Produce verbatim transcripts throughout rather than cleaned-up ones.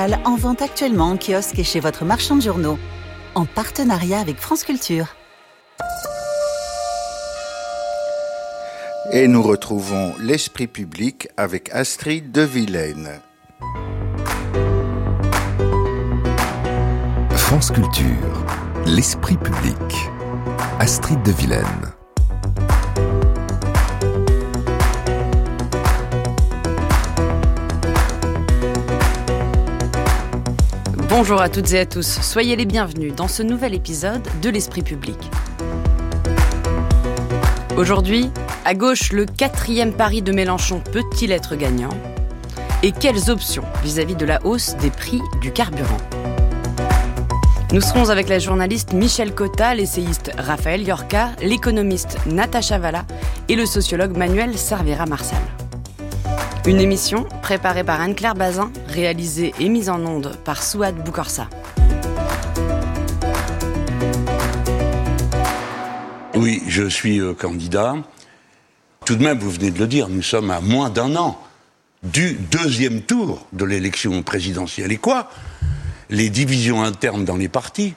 électorale en vente actuellement en kiosque et chez votre marchand de journaux. En partenariat avec France Culture. Et nous retrouvons l'Esprit public avec Astrid de Vilaine. France Culture, l'Esprit public. Astrid de Vilaine. Bonjour à toutes et à tous, soyez les bienvenus dans ce nouvel épisode de l'Esprit public. Aujourd'hui, à gauche, le quatrième pari de Mélenchon peut-il être gagnant ? Et quelles options vis-à-vis de la hausse des prix du carburant ? Nous serons avec la journaliste Michel Cotta, l'essayiste Raphaël Yorka, l'économiste Natacha Valla et le sociologue Manuel Cervera-Marsal. Une émission préparée par Anne-Claire Bazin, réalisée et mise en onde par Souad Boukorsa. Oui, je suis euh, candidat. Tout de même, vous venez de le dire, nous sommes à moins d'un an du deuxième tour de l'élection présidentielle. Et quoi ? Les divisions internes dans les partis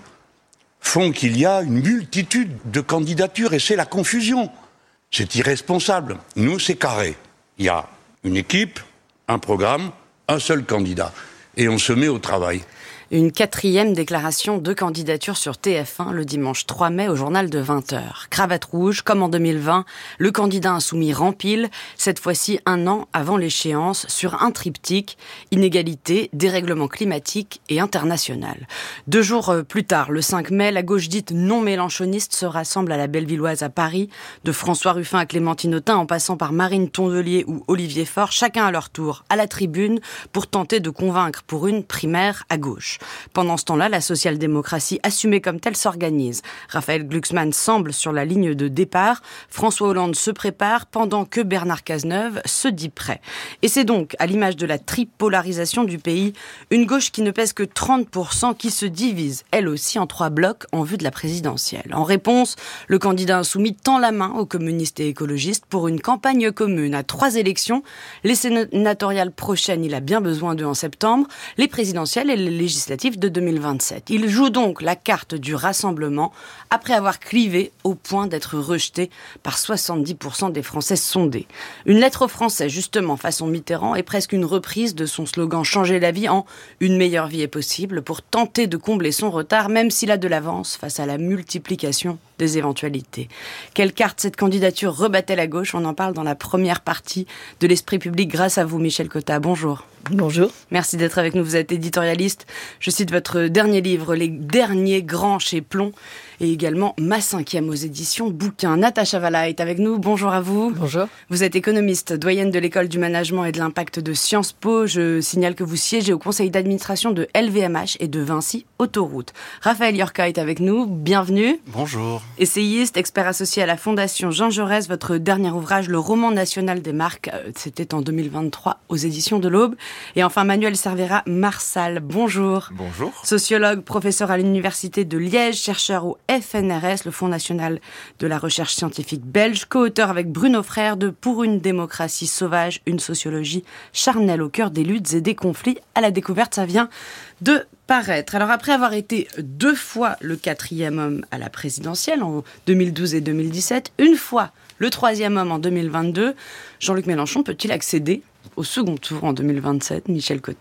font qu'il y a une multitude de candidatures et c'est la confusion. C'est irresponsable. Nous, c'est carré. Il y a une équipe, un programme, un seul candidat. Et on se met au travail. Une quatrième déclaration de candidature sur T F un le dimanche trois mai au journal de vingt heures. Cravate rouge, comme en deux mille vingt, le candidat insoumis rempile, cette fois-ci un an avant l'échéance, sur un triptyque, inégalité, dérèglement climatique et international. Deux jours plus tard, le cinq mai, la gauche dite non mélenchoniste se rassemble à la Bellevilloise à Paris, de François Ruffin à Clémentine Autain en passant par Marine Tondelier ou Olivier Faure, chacun à leur tour à la tribune pour tenter de convaincre pour une primaire à gauche. Pendant ce temps-là, la social-démocratie assumée comme telle s'organise. Raphaël Glucksmann semble sur la ligne de départ. François Hollande se prépare pendant que Bernard Cazeneuve se dit prêt. Et c'est donc, à l'image de la tripolarisation du pays, une gauche qui ne pèse que trente pour cent qui se divise, elle aussi, en trois blocs en vue de la présidentielle. En réponse, le candidat insoumis tend la main aux communistes et écologistes pour une campagne commune à trois élections. Les sénatoriales prochaines, il a bien besoin d'eux en septembre, les présidentielles et les législatives de deux mille vingt-sept. Il joue donc la carte du rassemblement après avoir clivé au point d'être rejeté par soixante-dix pour cent des Français sondés. Une lettre aux Français, justement, façon Mitterrand, est presque une reprise de son slogan « Changer la vie » en « Une meilleure vie est possible » pour tenter de combler son retard, même s'il a de l'avance face à la multiplication des éventualités. Quelle carte cette candidature rebattait la gauche ? On en parle dans la première partie de l'Esprit public grâce à vous, Michel Cotta. Bonjour. Bonjour. Merci d'être avec nous. Vous êtes éditorialiste. Je cite votre dernier livre, Les derniers grands chez Plomb, et également Ma cinquième aux éditions Bouquin. Natacha Valla est avec nous. Bonjour à vous. Bonjour. Vous êtes économiste, doyenne de l'école du management et de l'impact de Sciences Po. Je signale que vous siégez au conseil d'administration de L V M H et de Vinci Autoroute. Raphaël Yorka est avec nous. Bienvenue. Bonjour. Essayiste, expert associé à la Fondation Jean Jaurès, votre dernier ouvrage, Le roman national des marques, c'était en deux mille vingt-trois aux éditions de l'Aube. Et enfin, Manuel Cervera-Marsal, bonjour. Bonjour. Sociologue, professeur à l'Université de Liège, chercheur au F N R S, le Fonds national de la recherche scientifique belge, co-auteur avec Bruno Frère de Pour une démocratie sauvage, une sociologie charnelle au cœur des luttes et des conflits. À la découverte, ça vient de paraître. Alors après avoir été deux fois le quatrième homme à la présidentielle, en deux mille douze et deux mille dix-sept, une fois le troisième homme en deux mille vingt-deux, Jean-Luc Mélenchon peut-il accéder au second tour en deux mille vingt-sept, Michel Cotta ?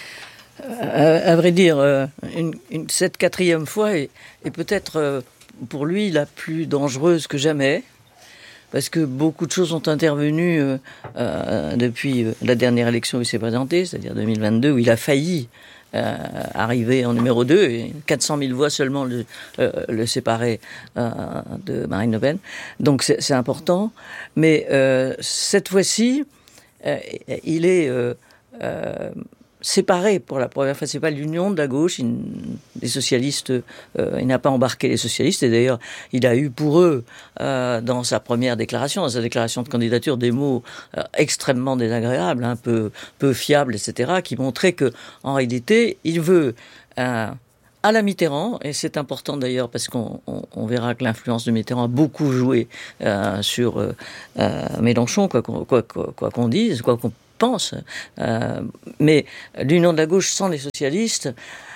À, à vrai dire, euh, une, une, cette quatrième fois est, est peut-être euh, pour lui la plus dangereuse que jamais, parce que beaucoup de choses sont intervenues euh, euh, depuis la dernière élection où il s'est présenté, c'est-à-dire deux mille vingt-deux, où il a failli euh, arriver en numéro deux, et quatre cent mille voix seulement le, euh, le séparaient euh, de Marine Le Pen. Donc c'est, c'est important, mais euh, cette fois-ci, euh, il est... Euh, euh, séparé pour la première fois. C'est pas l'union de la gauche. Il, les socialistes, euh, il n'a pas embarqué les socialistes. Et d'ailleurs, il a eu pour eux, euh, dans sa première déclaration, dans sa déclaration de candidature, des mots euh, extrêmement désagréables, un peu peu fiables, et cetera, qui montraient que, en réalité, il veut euh, à la Mitterrand, et c'est important d'ailleurs parce qu'on on, on verra que l'influence de Mitterrand a beaucoup joué euh, sur euh, euh, Mélenchon, quoi qu'on, quoi, quoi, quoi qu'on dise, quoi qu'on pense. Euh, mais l'union de la gauche sans les socialistes,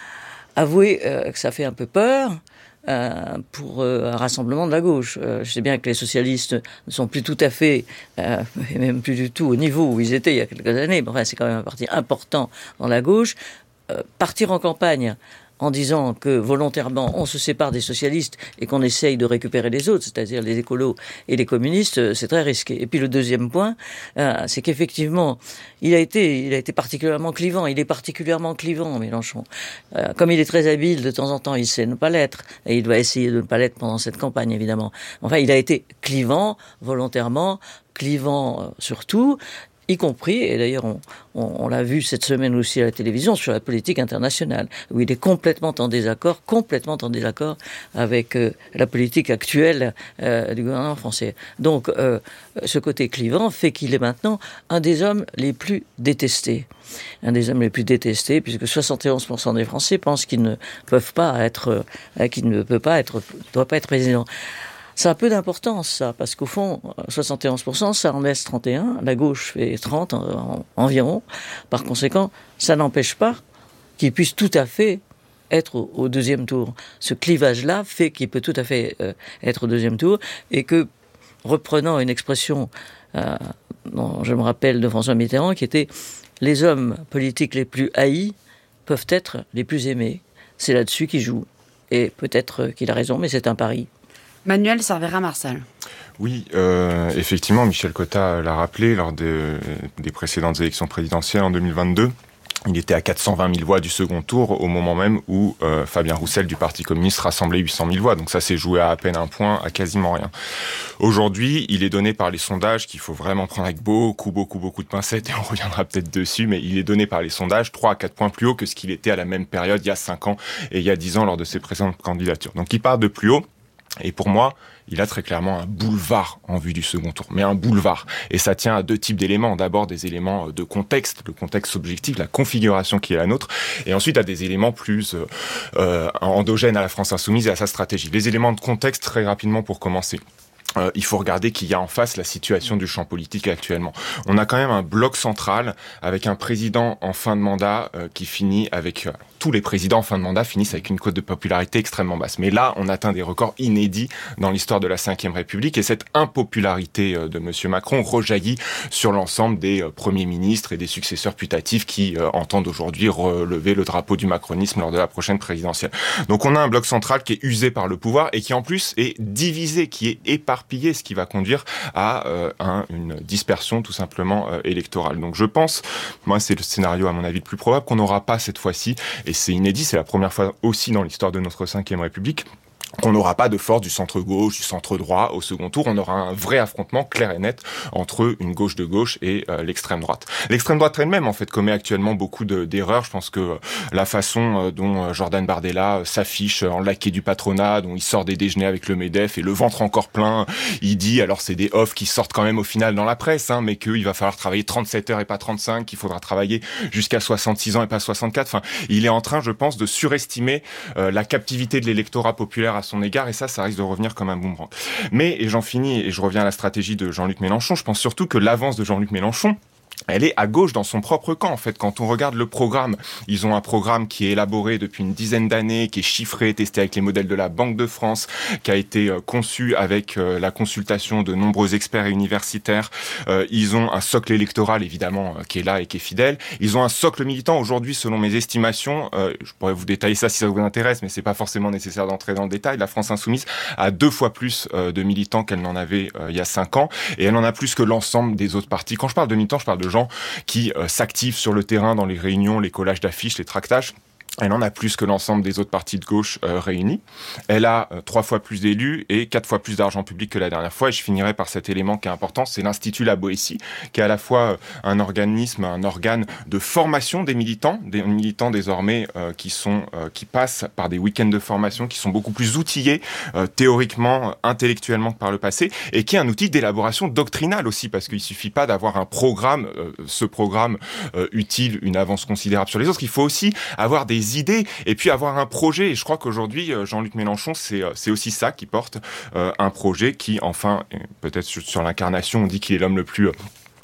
avouez euh, que ça fait un peu peur. Euh, pour euh, un rassemblement de la gauche. Euh, je sais bien que les socialistes ne sont plus tout à fait, euh, et même plus du tout au niveau où ils étaient il y a quelques années, mais enfin c'est quand même un parti important dans la gauche. Euh, partir en campagne en disant que volontairement on se sépare des socialistes et qu'on essaye de récupérer les autres, c'est-à-dire les écolos et les communistes, c'est très risqué. Et puis le deuxième point, euh, c'est qu'effectivement, il a été, il a été particulièrement clivant. Il est particulièrement clivant, Mélenchon. Euh, comme il est très habile, de temps en temps, il sait ne pas l'être, et il doit essayer de ne pas l'être pendant cette campagne, évidemment. Enfin, il a été clivant, volontairement, clivant euh, surtout, y compris, et d'ailleurs on, on, on l'a vu cette semaine aussi à la télévision, sur la politique internationale, où il est complètement en désaccord, complètement en désaccord avec euh, la politique actuelle euh, du gouvernement français. Donc euh, ce côté clivant fait qu'il est maintenant un des hommes les plus détestés. Un des hommes les plus détestés, puisque soixante et onze pour cent des Français pensent qu'ils ne peuvent pas être, euh, qu'il ne peut pas être, doit pas être président. Ça a peu d'importance, ça, parce qu'au fond, soixante et onze pour cent, ça en laisse trente et un, la gauche fait trente en, environ. Par conséquent, ça n'empêche pas qu'il puisse tout à fait être au, au deuxième tour. Ce clivage-là fait qu'il peut tout à fait euh, être au deuxième tour, et que, reprenant une expression euh, dont je me rappelle de François Mitterrand, qui était « les hommes politiques les plus haïs peuvent être les plus aimés ». C'est là-dessus qu'il joue. Et peut-être qu'il a raison, mais c'est un pari. Manuel Cervera-Marsal. Oui, euh, effectivement, Michel Cotta l'a rappelé lors de, des précédentes élections présidentielles en deux mille vingt-deux. Il était à quatre cent vingt mille voix du second tour au moment même où euh, Fabien Roussel du Parti communiste rassemblait huit cent mille voix. Donc ça s'est joué à à peine un point, à quasiment rien. Aujourd'hui, il est donné par les sondages qu'il faut vraiment prendre avec beaucoup, beaucoup, beaucoup de pincettes, et on reviendra peut-être dessus, mais il est donné par les sondages trois à quatre points plus haut que ce qu'il était à la même période il y a cinq ans et il y a dix ans lors de ses précédentes candidatures. Donc il part de plus haut. Et pour moi, il a très clairement un boulevard en vue du second tour, mais un boulevard. Et ça tient à deux types d'éléments. D'abord, des éléments de contexte, le contexte objectif, la configuration qui est la nôtre, et ensuite à des éléments plus euh, endogènes à la France insoumise et à sa stratégie. Les éléments de contexte, très rapidement pour commencer. Euh, il faut regarder qu'il y a en face la situation du champ politique actuellement. On a quand même un bloc central avec un président en fin de mandat euh, qui finit avec... Euh, tous les présidents en fin de mandat finissent avec une cote de popularité extrêmement basse. Mais là, on atteint des records inédits dans l'histoire de la cinquième République, et cette impopularité euh, de monsieur Macron rejaillit sur l'ensemble des euh, premiers ministres et des successeurs putatifs qui euh, entendent aujourd'hui relever le drapeau du macronisme lors de la prochaine présidentielle. Donc on a un bloc central qui est usé par le pouvoir et qui en plus est divisé, qui est éparpillé, ce qui va conduire à euh, un, une dispersion tout simplement euh, électorale. Donc je pense, moi c'est le scénario à mon avis le plus probable, qu'on n'aura pas cette fois-ci, et c'est inédit, c'est la première fois aussi dans l'histoire de notre cinquième République, qu'on n'aura pas de force du centre-gauche, du centre-droit au second tour. On aura un vrai affrontement clair et net entre une gauche de gauche et euh, l'extrême droite. L'extrême droite elle-même, en fait, commet actuellement beaucoup de, d'erreurs. Je pense que euh, la façon euh, dont Jordan Bardella euh, s'affiche en laquais du patronat, dont il sort des déjeuners avec le MEDEF et le ventre encore plein, il dit, alors c'est des offs qui sortent quand même au final dans la presse, hein, mais qu'il va falloir travailler trente-sept heures et pas trente-cinq, qu'il faudra travailler jusqu'à soixante-six ans et pas soixante-quatre. Enfin, il est en train, je pense, de surestimer euh, la captivité de l'électorat populaire à son égard, et ça, ça risque de revenir comme un boomerang. Mais, et j'en finis, et je reviens à la stratégie de Jean-Luc Mélenchon, je pense surtout que l'avance de Jean-Luc Mélenchon, elle est à gauche dans son propre camp, en fait. Quand on regarde le programme, ils ont un programme qui est élaboré depuis une dizaine d'années, qui est chiffré, testé avec les modèles de la Banque de France, qui a été euh, conçu avec euh, la consultation de nombreux experts et universitaires. Euh, ils ont un socle électoral, évidemment, euh, qui est là et qui est fidèle. Ils ont un socle militant. Aujourd'hui, selon mes estimations, euh, je pourrais vous détailler ça si ça vous intéresse, mais c'est pas forcément nécessaire d'entrer dans le détail. La France insoumise a deux fois plus euh, de militants qu'elle n'en avait euh, il y a cinq ans, et elle en a plus que l'ensemble des autres partis. Quand je parle de militants, je parle de gens qui euh, s'activent sur le terrain dans les réunions, les collages d'affiches, les tractages. Elle en a plus que l'ensemble des autres partis de gauche euh, réunis. Elle a euh, trois fois plus d'élus et quatre fois plus d'argent public que la dernière fois. Et je finirai par cet élément qui est important, c'est l'Institut La Boétie, qui est à la fois euh, un organisme, un organe de formation des militants, des militants désormais euh, qui sont euh, qui passent par des week-ends de formation, qui sont beaucoup plus outillés euh, théoriquement, euh, intellectuellement que par le passé, et qui est un outil d'élaboration doctrinale aussi, parce qu'il suffit pas d'avoir un programme, euh, ce programme euh, utile, une avance considérable sur les autres. Il faut aussi avoir des idées et puis avoir un projet, et je crois qu'aujourd'hui Jean-Luc Mélenchon c'est c'est aussi ça qui porte, euh, un projet qui, enfin, peut-être sur, sur l'incarnation on dit qu'il est l'homme le plus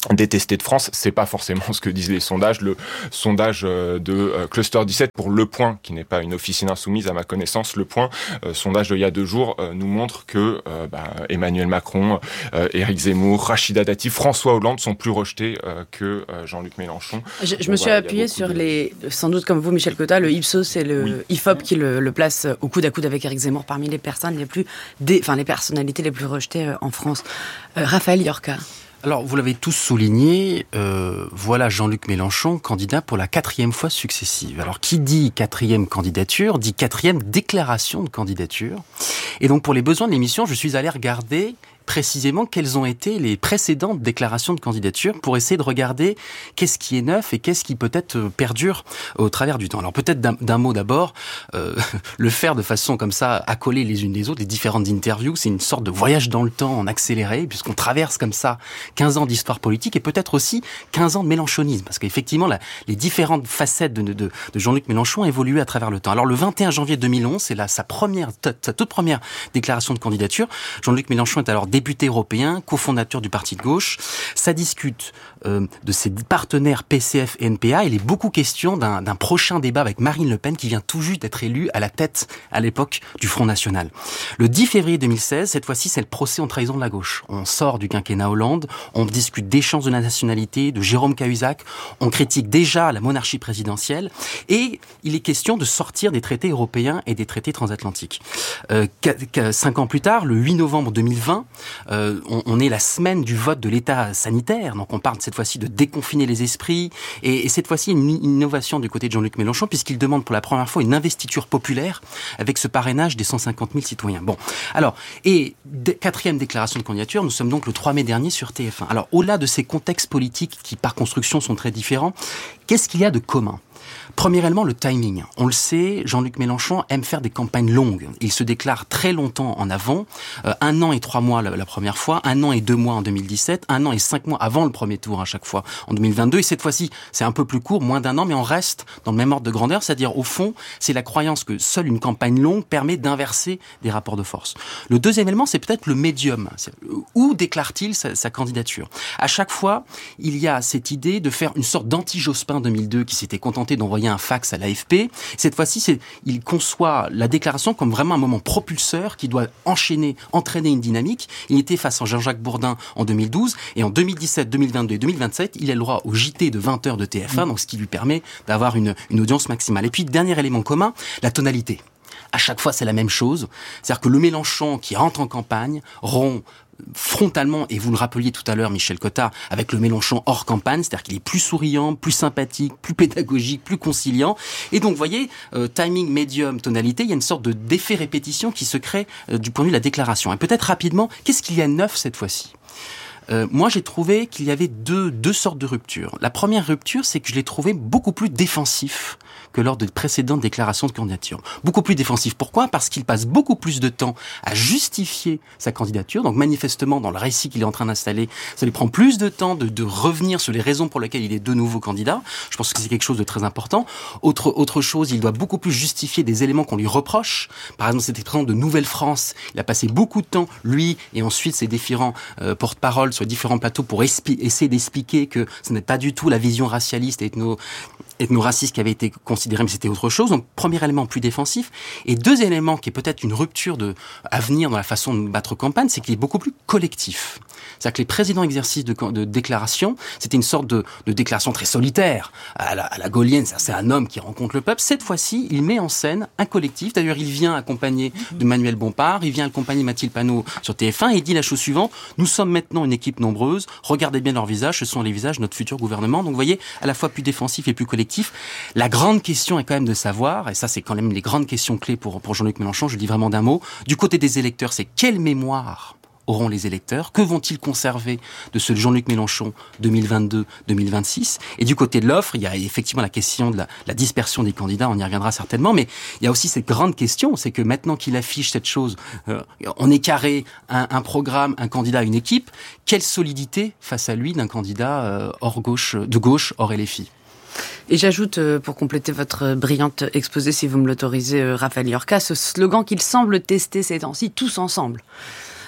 détesté de France, c'est pas forcément ce que disent les sondages. Le sondage de Cluster dix-sept pour Le Point, qui n'est pas une officine insoumise à ma connaissance, Le Point, euh, sondage d'il y a deux jours, euh, nous montre que euh, bah, Emmanuel Macron, euh, Éric Zemmour, Rachida Dati, François Hollande sont plus rejetés euh, que euh, Jean-Luc Mélenchon. Je, je me suis voilà, appuyé sur de... les, sans doute comme vous, Michel Cotta, le Ipsos et le oui. I F O P qui le, le place au coude à coude avec Éric Zemmour parmi les personnes les plus, dé... enfin les personnalités les plus rejetées euh, en France. Euh, Raphaël Yorka. Alors, vous l'avez tous souligné, euh, voilà Jean-Luc Mélenchon, candidat pour la quatrième fois successive. Alors, qui dit quatrième candidature, dit quatrième déclaration de candidature. Et donc, pour les besoins de l'émission, je suis allé regarder précisément quelles ont été les précédentes déclarations de candidature pour essayer de regarder qu'est-ce qui est neuf et qu'est-ce qui peut-être perdure au travers du temps. Alors peut-être d'un, d'un mot d'abord, euh, le faire de façon comme ça, accolées les unes des autres, les différentes interviews, c'est une sorte de voyage dans le temps en accéléré, puisqu'on traverse comme ça quinze ans d'histoire politique et peut-être aussi quinze ans de mélenchonisme, parce qu'effectivement la, les différentes facettes de, de, de Jean-Luc Mélenchon ont évolué à travers le temps. Alors le vingt et un janvier deux mille onze, c'est là sa première, sa toute première déclaration de candidature. Jean-Luc Mélenchon est alors député européen, cofondateur du parti de gauche. Ça discute euh, de ses partenaires P C F et N P A. Il est beaucoup question d'un, d'un prochain débat avec Marine Le Pen qui vient tout juste d'être élue à la tête, à l'époque, du Front National. Le dix février deux mille seize, cette fois-ci, c'est le procès en trahison de la gauche. On sort du quinquennat Hollande, on discute d'échanges de la nationalité, de Jérôme Cahuzac, on critique déjà la monarchie présidentielle et il est question de sortir des traités européens et des traités transatlantiques. Euh, cinq ans plus tard, le huit novembre deux mille vingt, Euh, on, on est la semaine du vote de l'état sanitaire, donc on parle cette fois-ci de déconfiner les esprits, et, et cette fois-ci une, une innovation du côté de Jean-Luc Mélenchon, puisqu'il demande pour la première fois une investiture populaire avec ce parrainage des cent cinquante mille citoyens. Bon, alors, et d- quatrième déclaration de candidature, nous sommes donc le trois mai dernier sur T F un. Alors, au-delà de ces contextes politiques qui, par construction, sont très différents, qu'est-ce qu'il y a de commun ? Premièrement, le timing. On le sait, Jean-Luc Mélenchon aime faire des campagnes longues. Il se déclare très longtemps en avant, euh, un an et trois mois la, la première fois, un an et deux mois en deux mille dix-sept, un an et cinq mois avant le premier tour à chaque fois en deux mille vingt-deux. Et cette fois-ci, c'est un peu plus court, moins d'un an, mais on reste dans le même ordre de grandeur. C'est-à-dire, au fond, c'est la croyance que seule une campagne longue permet d'inverser des rapports de force. Le deuxième élément, c'est peut-être le médium. C'est, où déclare-t-il sa, sa candidature ? À chaque fois, il y a cette idée de faire une sorte d'anti-Jospin deux mille deux qui s'était contenté d'envoyer un fax à l'A F P. Cette fois-ci, c'est, il conçoit la déclaration comme vraiment un moment propulseur qui doit enchaîner, entraîner une dynamique. Il était face à Jean-Jacques Bourdin en deux mille douze et en deux mille dix-sept, deux mille vingt-deux et deux mille vingt-sept, il a le droit au J T de vingt heures de T F un, donc ce qui lui permet d'avoir une, une audience maximale. Et puis, dernier élément commun, la tonalité. À chaque fois, c'est la même chose. C'est-à-dire que le Mélenchon qui rentre en campagne rompt frontalement, et vous le rappeliez tout à l'heure, Michel Cotta, avec le Mélenchon hors campagne, c'est-à-dire qu'il est plus souriant, plus sympathique, plus pédagogique, plus conciliant. Et donc, vous voyez, euh, timing, médium, tonalité, il y a une sorte de d'effet répétition qui se crée euh, du point de vue de la déclaration. Et peut-être rapidement, qu'est-ce qu'il y a de neuf cette fois-ci ? Euh, moi, j'ai trouvé qu'il y avait deux, deux sortes de ruptures. La première rupture, c'est que je l'ai trouvé beaucoup plus défensif que lors de précédentes déclarations de candidature. Beaucoup plus défensif. Pourquoi ? Parce qu'il passe beaucoup plus de temps à justifier sa candidature. Donc, manifestement, dans le récit qu'il est en train d'installer, ça lui prend plus de temps de, de revenir sur les raisons pour lesquelles il est de nouveau candidat. Je pense que c'est quelque chose de très important. Autre, autre chose, il doit beaucoup plus justifier des éléments qu'on lui reproche. Par exemple, c'était présent de Nouvelle-France. Il a passé beaucoup de temps, lui, et ensuite ses différents euh, porte-parole sur différents plateaux pour espi- essayer d'expliquer que ce n'est pas du tout la vision racialiste et ethno, ethno-raciste qui avait été considérée, mais c'était autre chose. Donc, premier élément plus défensif. Et deux éléments qui est peut-être une rupture de, à venir dans la façon de battre campagne, c'est qu'il est beaucoup plus collectif. C'est-à-dire que les précédents exercices de, de déclaration, c'était une sorte de, de déclaration très solitaire, à la, à la Gaulienne, c'est un homme qui rencontre le peuple. Cette fois-ci, il met en scène un collectif. D'ailleurs, il vient accompagné de Manuel Bompard, il vient accompagner Mathilde Panot sur T F un et il dit la chose suivante: nous sommes maintenant une équipe nombreuse, regardez bien leurs visages, ce sont les visages de notre futur gouvernement. Donc vous voyez, à la fois plus défensif et plus collectif. La grande question est quand même de savoir, et ça c'est quand même les grandes questions clés pour, pour Jean-Luc Mélenchon, je le dis vraiment d'un mot, du côté des électeurs, c'est quelle mémoire auront les électeurs? Que vont-ils conserver de ce Jean-Luc Mélenchon deux mille vingt-deux deux mille vingt-six? Et du côté de l'offre, il y a effectivement la question de la, la dispersion des candidats, on y reviendra certainement, mais il y a aussi cette grande question, c'est que maintenant qu'il affiche cette chose, euh, on est carré, un, un programme, un candidat, une équipe, quelle solidité face à lui d'un candidat euh, hors gauche, de gauche, hors L F I? Et j'ajoute, pour compléter votre brillante exposé, si vous me l'autorisez, Raphaël Yorka, ce slogan qu'il semble tester ces temps-ci, tous ensemble.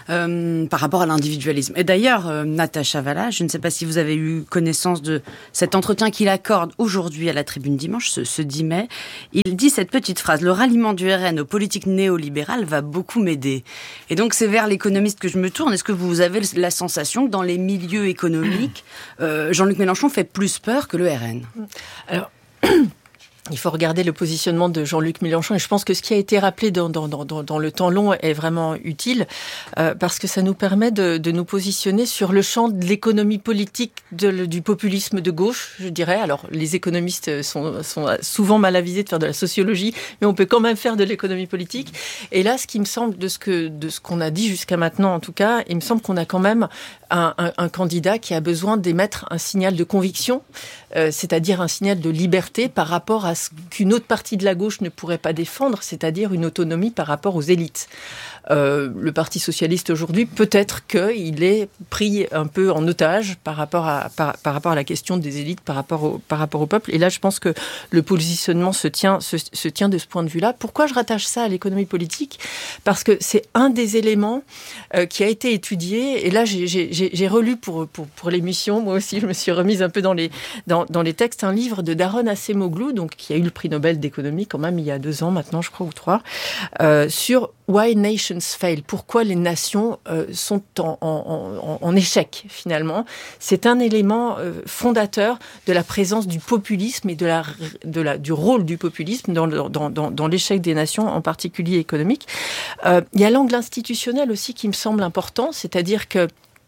euh, par rapport à l'individualisme. Et d'ailleurs, euh, Natacha Valla, je ne sais pas si vous avez eu connaissance de cet entretien qu'il accorde aujourd'hui à la Tribune Dimanche, ce, ce dix mai. Il dit cette petite phrase: le ralliement du R N aux politiques néolibérales va beaucoup m'aider. Et donc c'est vers l'économiste que je me tourne. Est-ce que vous avez la sensation que dans les milieux économiques, euh, Jean-Luc Mélenchon fait plus peur que le R N? Alors... Il faut regarder le positionnement de Jean-Luc Mélenchon, et je pense que ce qui a été rappelé dans, dans, dans, dans le temps long est vraiment utile, euh, parce que ça nous permet de, de nous positionner sur le champ de l'économie politique de, du populisme de gauche, je dirais. Alors, les économistes sont, sont souvent mal avisés de faire de la sociologie, mais on peut quand même faire de l'économie politique. Et là, ce qui me semble, de ce, que, de ce qu'on a dit jusqu'à maintenant, en tout cas, il me semble qu'on a quand même un, un, un candidat qui a besoin d'émettre un signal de conviction, euh, c'est-à-dire un signal de liberté par rapport à ce qu'une autre partie de la gauche ne pourrait pas défendre, c'est-à-dire une autonomie par rapport aux élites. Euh, le Parti socialiste aujourd'hui, peut-être qu'il est pris un peu en otage par rapport à, par, par rapport à la question des élites, par rapport, au, par rapport au peuple. Et là, je pense que le positionnement se tient, se, se tient de ce point de vue-là. Pourquoi je rattache ça à l'économie politique ? Parce que c'est un des éléments euh, qui a été étudié. Et là, j'ai, j'ai, j'ai relu pour, pour, pour l'émission, moi aussi, je me suis remise un peu dans les, dans, dans les textes, un livre de Daron Acemoglu, donc, qui a eu le prix Nobel d'économie quand même il y a deux ans maintenant, je crois, ou trois, euh, sur Why Nations Fail, pourquoi les nations euh, sont en, en, en, en échec finalement. C'est un élément euh, fondateur de la présence du populisme et de la, de la, du rôle du populisme dans, le, dans, dans, dans l'échec des nations, en particulier économique. Euh, il y a l'angle institutionnel aussi qui me semble important, c'est-à-dire que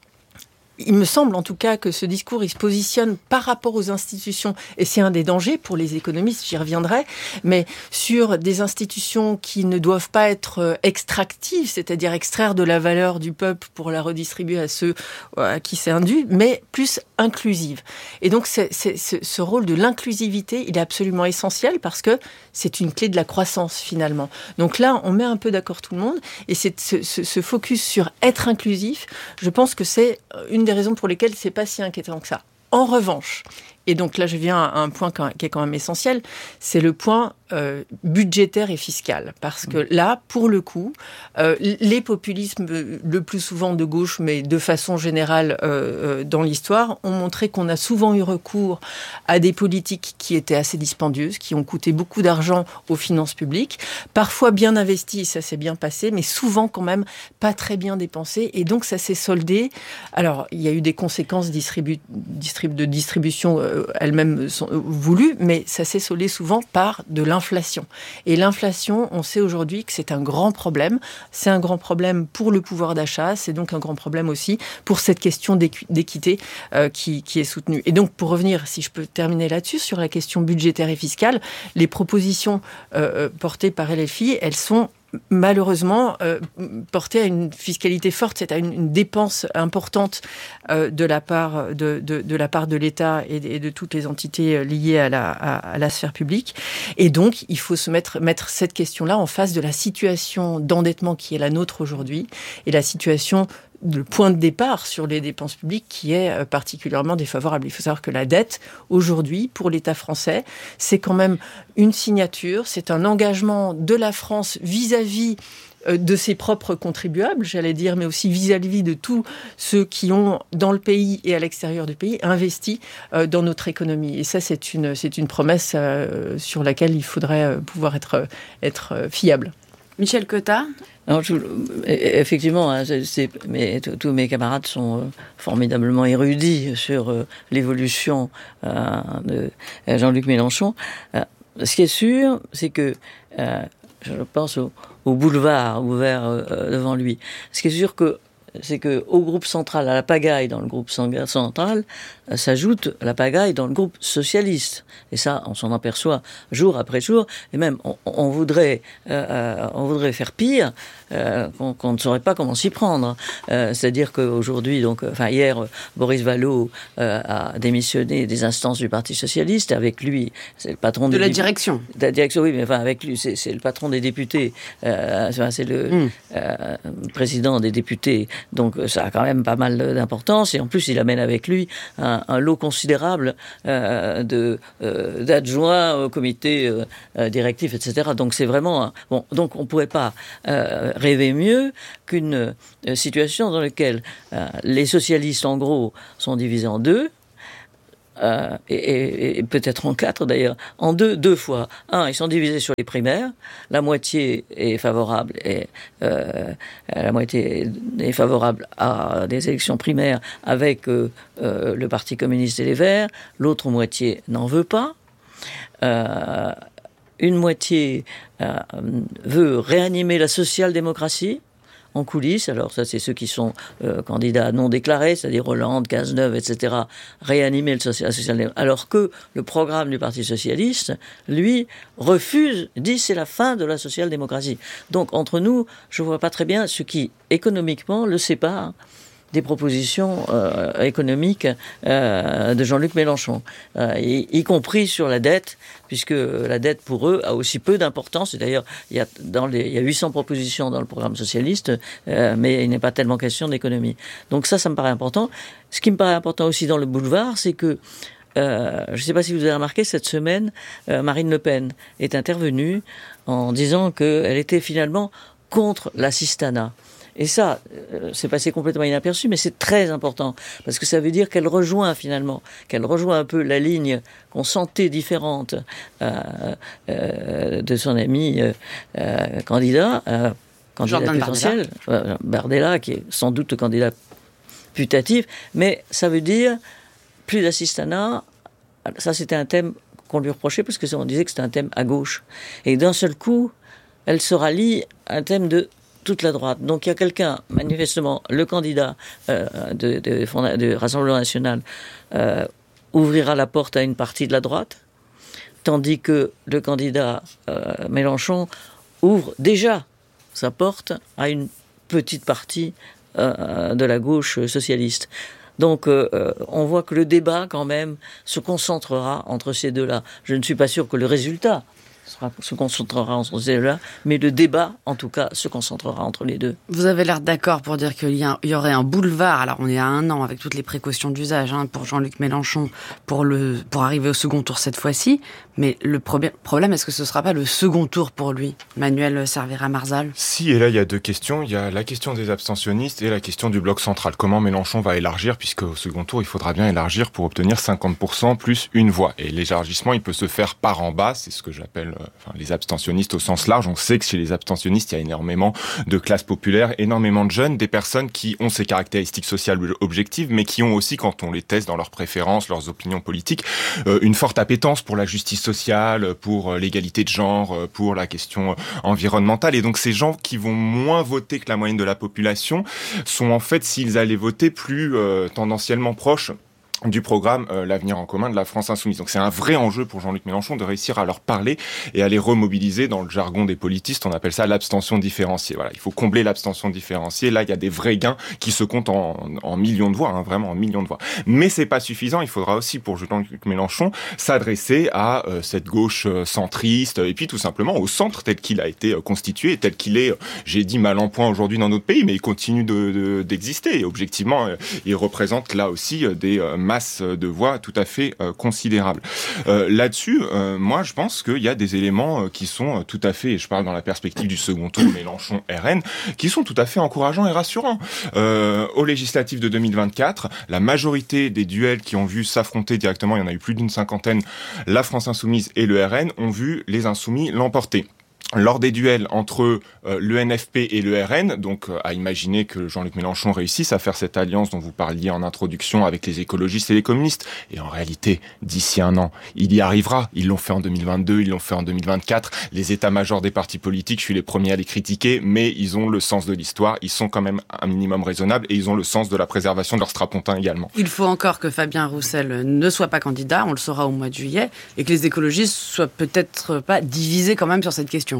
il me semble en tout cas que ce discours, il se positionne par rapport aux institutions, et c'est un des dangers pour les économistes, j'y reviendrai, mais sur des institutions qui ne doivent pas être extractives, c'est-à-dire extraire de la valeur du peuple pour la redistribuer à ceux à qui c'est indu, mais plus inclusive. Et donc c'est, c'est, c'est, ce rôle de l'inclusivité, il est absolument essentiel parce que c'est une clé de la croissance finalement. Donc là, on met un peu d'accord tout le monde, et c'est ce, ce, ce focus sur être inclusif, je pense que c'est une des raisons pour lesquelles c'est pas si inquiétant que ça. En revanche, et donc là je viens à un point qui est quand même essentiel, c'est le point euh, budgétaire et fiscal. Parce que là, pour le coup, euh, les populismes, le plus souvent de gauche, mais de façon générale euh, dans l'histoire, ont montré qu'on a souvent eu recours à des politiques qui étaient assez dispendieuses, qui ont coûté beaucoup d'argent aux finances publiques, parfois bien investies, ça s'est bien passé, mais souvent quand même pas très bien dépensées. Et donc ça s'est soldé. Alors, il y a eu des conséquences distribu- distrib- de distribution euh, elles-mêmes sont voulues, mais ça s'est soldé souvent par de l'inflation. Et l'inflation, on sait aujourd'hui que c'est un grand problème. C'est un grand problème pour le pouvoir d'achat, c'est donc un grand problème aussi pour cette question d'équité euh, qui, qui est soutenue. Et donc, pour revenir, si je peux terminer là-dessus, sur la question budgétaire et fiscale, les propositions euh, portées par L F I, elles sont malheureusement euh, porté à une fiscalité forte, c'est à une, une dépense importante euh, de la part de, de, de la part de l'État et de, et de toutes les entités liées à la, à, à la sphère publique. Et donc, il faut se mettre, mettre cette question-là en face de la situation d'endettement qui est la nôtre aujourd'hui et la situation le point de départ sur les dépenses publiques qui est particulièrement défavorable. Il faut savoir que la dette, aujourd'hui, pour l'État français, c'est quand même une signature, c'est un engagement de la France vis-à-vis de ses propres contribuables, j'allais dire, mais aussi vis-à-vis de tous ceux qui ont, dans le pays et à l'extérieur du pays, investi dans notre économie. Et ça, c'est une, c'est une promesse sur laquelle il faudrait pouvoir être, être fiable. Michel Cotta. Alors, je, effectivement, hein, c'est, c'est, mais, tous mes camarades sont euh, formidablement érudits sur euh, l'évolution euh, de Jean-Luc Mélenchon. Euh, ce qui est sûr, c'est que, euh, je pense au, au boulevard ouvert euh, devant lui, ce qui est sûr que c'est qu'au groupe central, à la pagaille dans le groupe central, euh, s'ajoute la pagaille dans le groupe socialiste. Et ça, on s'en aperçoit jour après jour. Et même, on, on voudrait, euh, on voudrait faire pire, euh, qu'on, qu'on ne saurait pas comment s'y prendre. Euh, c'est-à-dire qu'aujourd'hui, donc, enfin hier, Boris Vallaud euh, a démissionné des instances du Parti socialiste. Avec lui, c'est le patron de des la dé- direction. De la direction, oui, mais enfin avec lui, c'est, c'est le patron des députés. Euh, c'est le mmh. euh, président des députés. Donc ça a quand même pas mal d'importance. Et en plus, il amène avec lui un, un lot considérable euh, de, euh, d'adjoints au comité euh, directif, et cetera. Donc c'est vraiment... Un, bon, donc on ne pourrait pas euh, rêver mieux qu'une euh, situation dans laquelle euh, les socialistes, en gros, sont divisés en deux. Euh, et, et, et peut-être en quatre d'ailleurs, en deux, deux fois. Un, ils sont divisés sur les primaires, la moitié est favorable, et, euh, la moitié est favorable à des élections primaires avec euh, euh, le Parti communiste et les Verts, l'autre moitié n'en veut pas. Euh, une moitié euh, veut réanimer la social-démocratie en coulisses. Alors ça, c'est ceux qui sont euh, candidats non déclarés, c'est-à-dire Hollande, Cazeneuve, et cetera, réanimer le social, social, alors que le programme du Parti socialiste, lui, refuse, dit c'est la fin de la social-démocratie. Donc entre nous, je ne vois pas très bien ce qui, économiquement, le sépare des propositions euh, économiques euh, de Jean-Luc Mélenchon, euh, y, y compris sur la dette, puisque la dette pour eux a aussi peu d'importance. Et d'ailleurs, il y a, dans les, il y a huit cents propositions dans le programme socialiste, euh, mais il n'est pas tellement question d'économie. Donc ça, ça me paraît important. Ce qui me paraît important aussi dans le boulevard, c'est que Euh, je ne sais pas si vous avez remarqué, cette semaine, euh, Marine Le Pen est intervenue en disant qu'elle était finalement contre l'assistanat. Et ça, euh, c'est passé complètement inaperçu, mais c'est très important, parce que ça veut dire qu'elle rejoint finalement, qu'elle rejoint un peu la ligne qu'on sentait différente euh, euh, de son ami euh, euh, candidat, euh, candidat Jordan potentiel, Bardella. Euh, Bardella, qui est sans doute le candidat putatif, mais ça veut dire plus d'assistanat. Ça, c'était un thème qu'on lui reprochait, parce que on disait que c'était un thème à gauche. Et d'un seul coup, elle se rallie à un thème de toute la droite. Donc il y a quelqu'un, manifestement, le candidat euh, de, de, de, de Rassemblement National, euh, ouvrira la porte à une partie de la droite, tandis que le candidat euh, Mélenchon ouvre déjà sa porte à une petite partie euh, de la gauche socialiste. Donc euh, on voit que le débat, quand même, se concentrera entre ces deux-là. Je ne suis pas sûr que le résultat se concentrera entre ces deux-là, mais le débat, en tout cas, se concentrera entre les deux. Vous avez l'air d'accord pour dire qu'il y, a, il y aurait un boulevard, alors on est à un an avec toutes les précautions d'usage hein, pour Jean-Luc Mélenchon pour, le, pour arriver au second tour cette fois-ci, mais le problème, problème est-ce que ce ne sera pas le second tour pour lui, Manuel Cervera-Marzal? Si, et là il y a deux questions, il y a la question des abstentionnistes et la question du bloc central. Comment Mélenchon va élargir, puisque au second tour il faudra bien élargir pour obtenir cinquante pour cent plus une voix. Et l'élargissement il peut se faire par en bas, c'est ce que j'appelle Enfin, les abstentionnistes au sens large. On sait que chez les abstentionnistes, il y a énormément de classes populaires, énormément de jeunes, des personnes qui ont ces caractéristiques sociales objectives, mais qui ont aussi, quand on les teste dans leurs préférences, leurs opinions politiques, euh, une forte appétence pour la justice sociale, pour l'égalité de genre, pour la question environnementale. Et donc ces gens qui vont moins voter que la moyenne de la population sont en fait, s'ils allaient voter, plus euh, tendanciellement proches du programme euh, L'Avenir en commun de la France Insoumise. Donc c'est un vrai enjeu pour Jean-Luc Mélenchon de réussir à leur parler et à les remobiliser. Dans le jargon des politistes, on appelle ça l'abstention différenciée. Voilà, il faut combler l'abstention différenciée. Là, il y a des vrais gains qui se comptent en, en millions de voix, hein, vraiment en millions de voix. Mais c'est pas suffisant. Il faudra aussi pour Jean-Luc Mélenchon s'adresser à euh, cette gauche euh, centriste et puis tout simplement au centre tel qu'il a été euh, constitué, tel qu'il est, euh, j'ai dit mal en point aujourd'hui dans notre pays, mais il continue de, de, d'exister. Et objectivement, euh, il représente là aussi euh, des euh, masse de voix tout à fait euh, considérable. Euh, là-dessus, euh, moi, je pense qu'il y a des éléments euh, qui sont euh, tout à fait, et je parle dans la perspective du second tour Mélenchon-R N, qui sont tout à fait encourageants et rassurants. Euh, aux législatives de deux mille vingt-quatre, la majorité des duels qui ont vu s'affronter directement, il y en a eu plus d'une cinquantaine, la France Insoumise et le R N, ont vu les Insoumis l'emporter. Lors des duels entre euh, l'E N F P et le R N, donc euh, à imaginer que Jean-Luc Mélenchon réussisse à faire cette alliance dont vous parliez en introduction avec les écologistes et les communistes, et en réalité, d'ici un an, il y arrivera. Ils l'ont fait en deux mille vingt-deux, ils l'ont fait en deux mille vingt-quatre. Les états-majors des partis politiques, je suis les premiers à les critiquer, mais ils ont le sens de l'histoire, ils sont quand même un minimum raisonnables, et ils ont le sens de la préservation de leur strapontin également. Il faut encore que Fabien Roussel ne soit pas candidat, on le saura au mois de juillet, et que les écologistes soient peut-être pas divisés quand même sur cette question.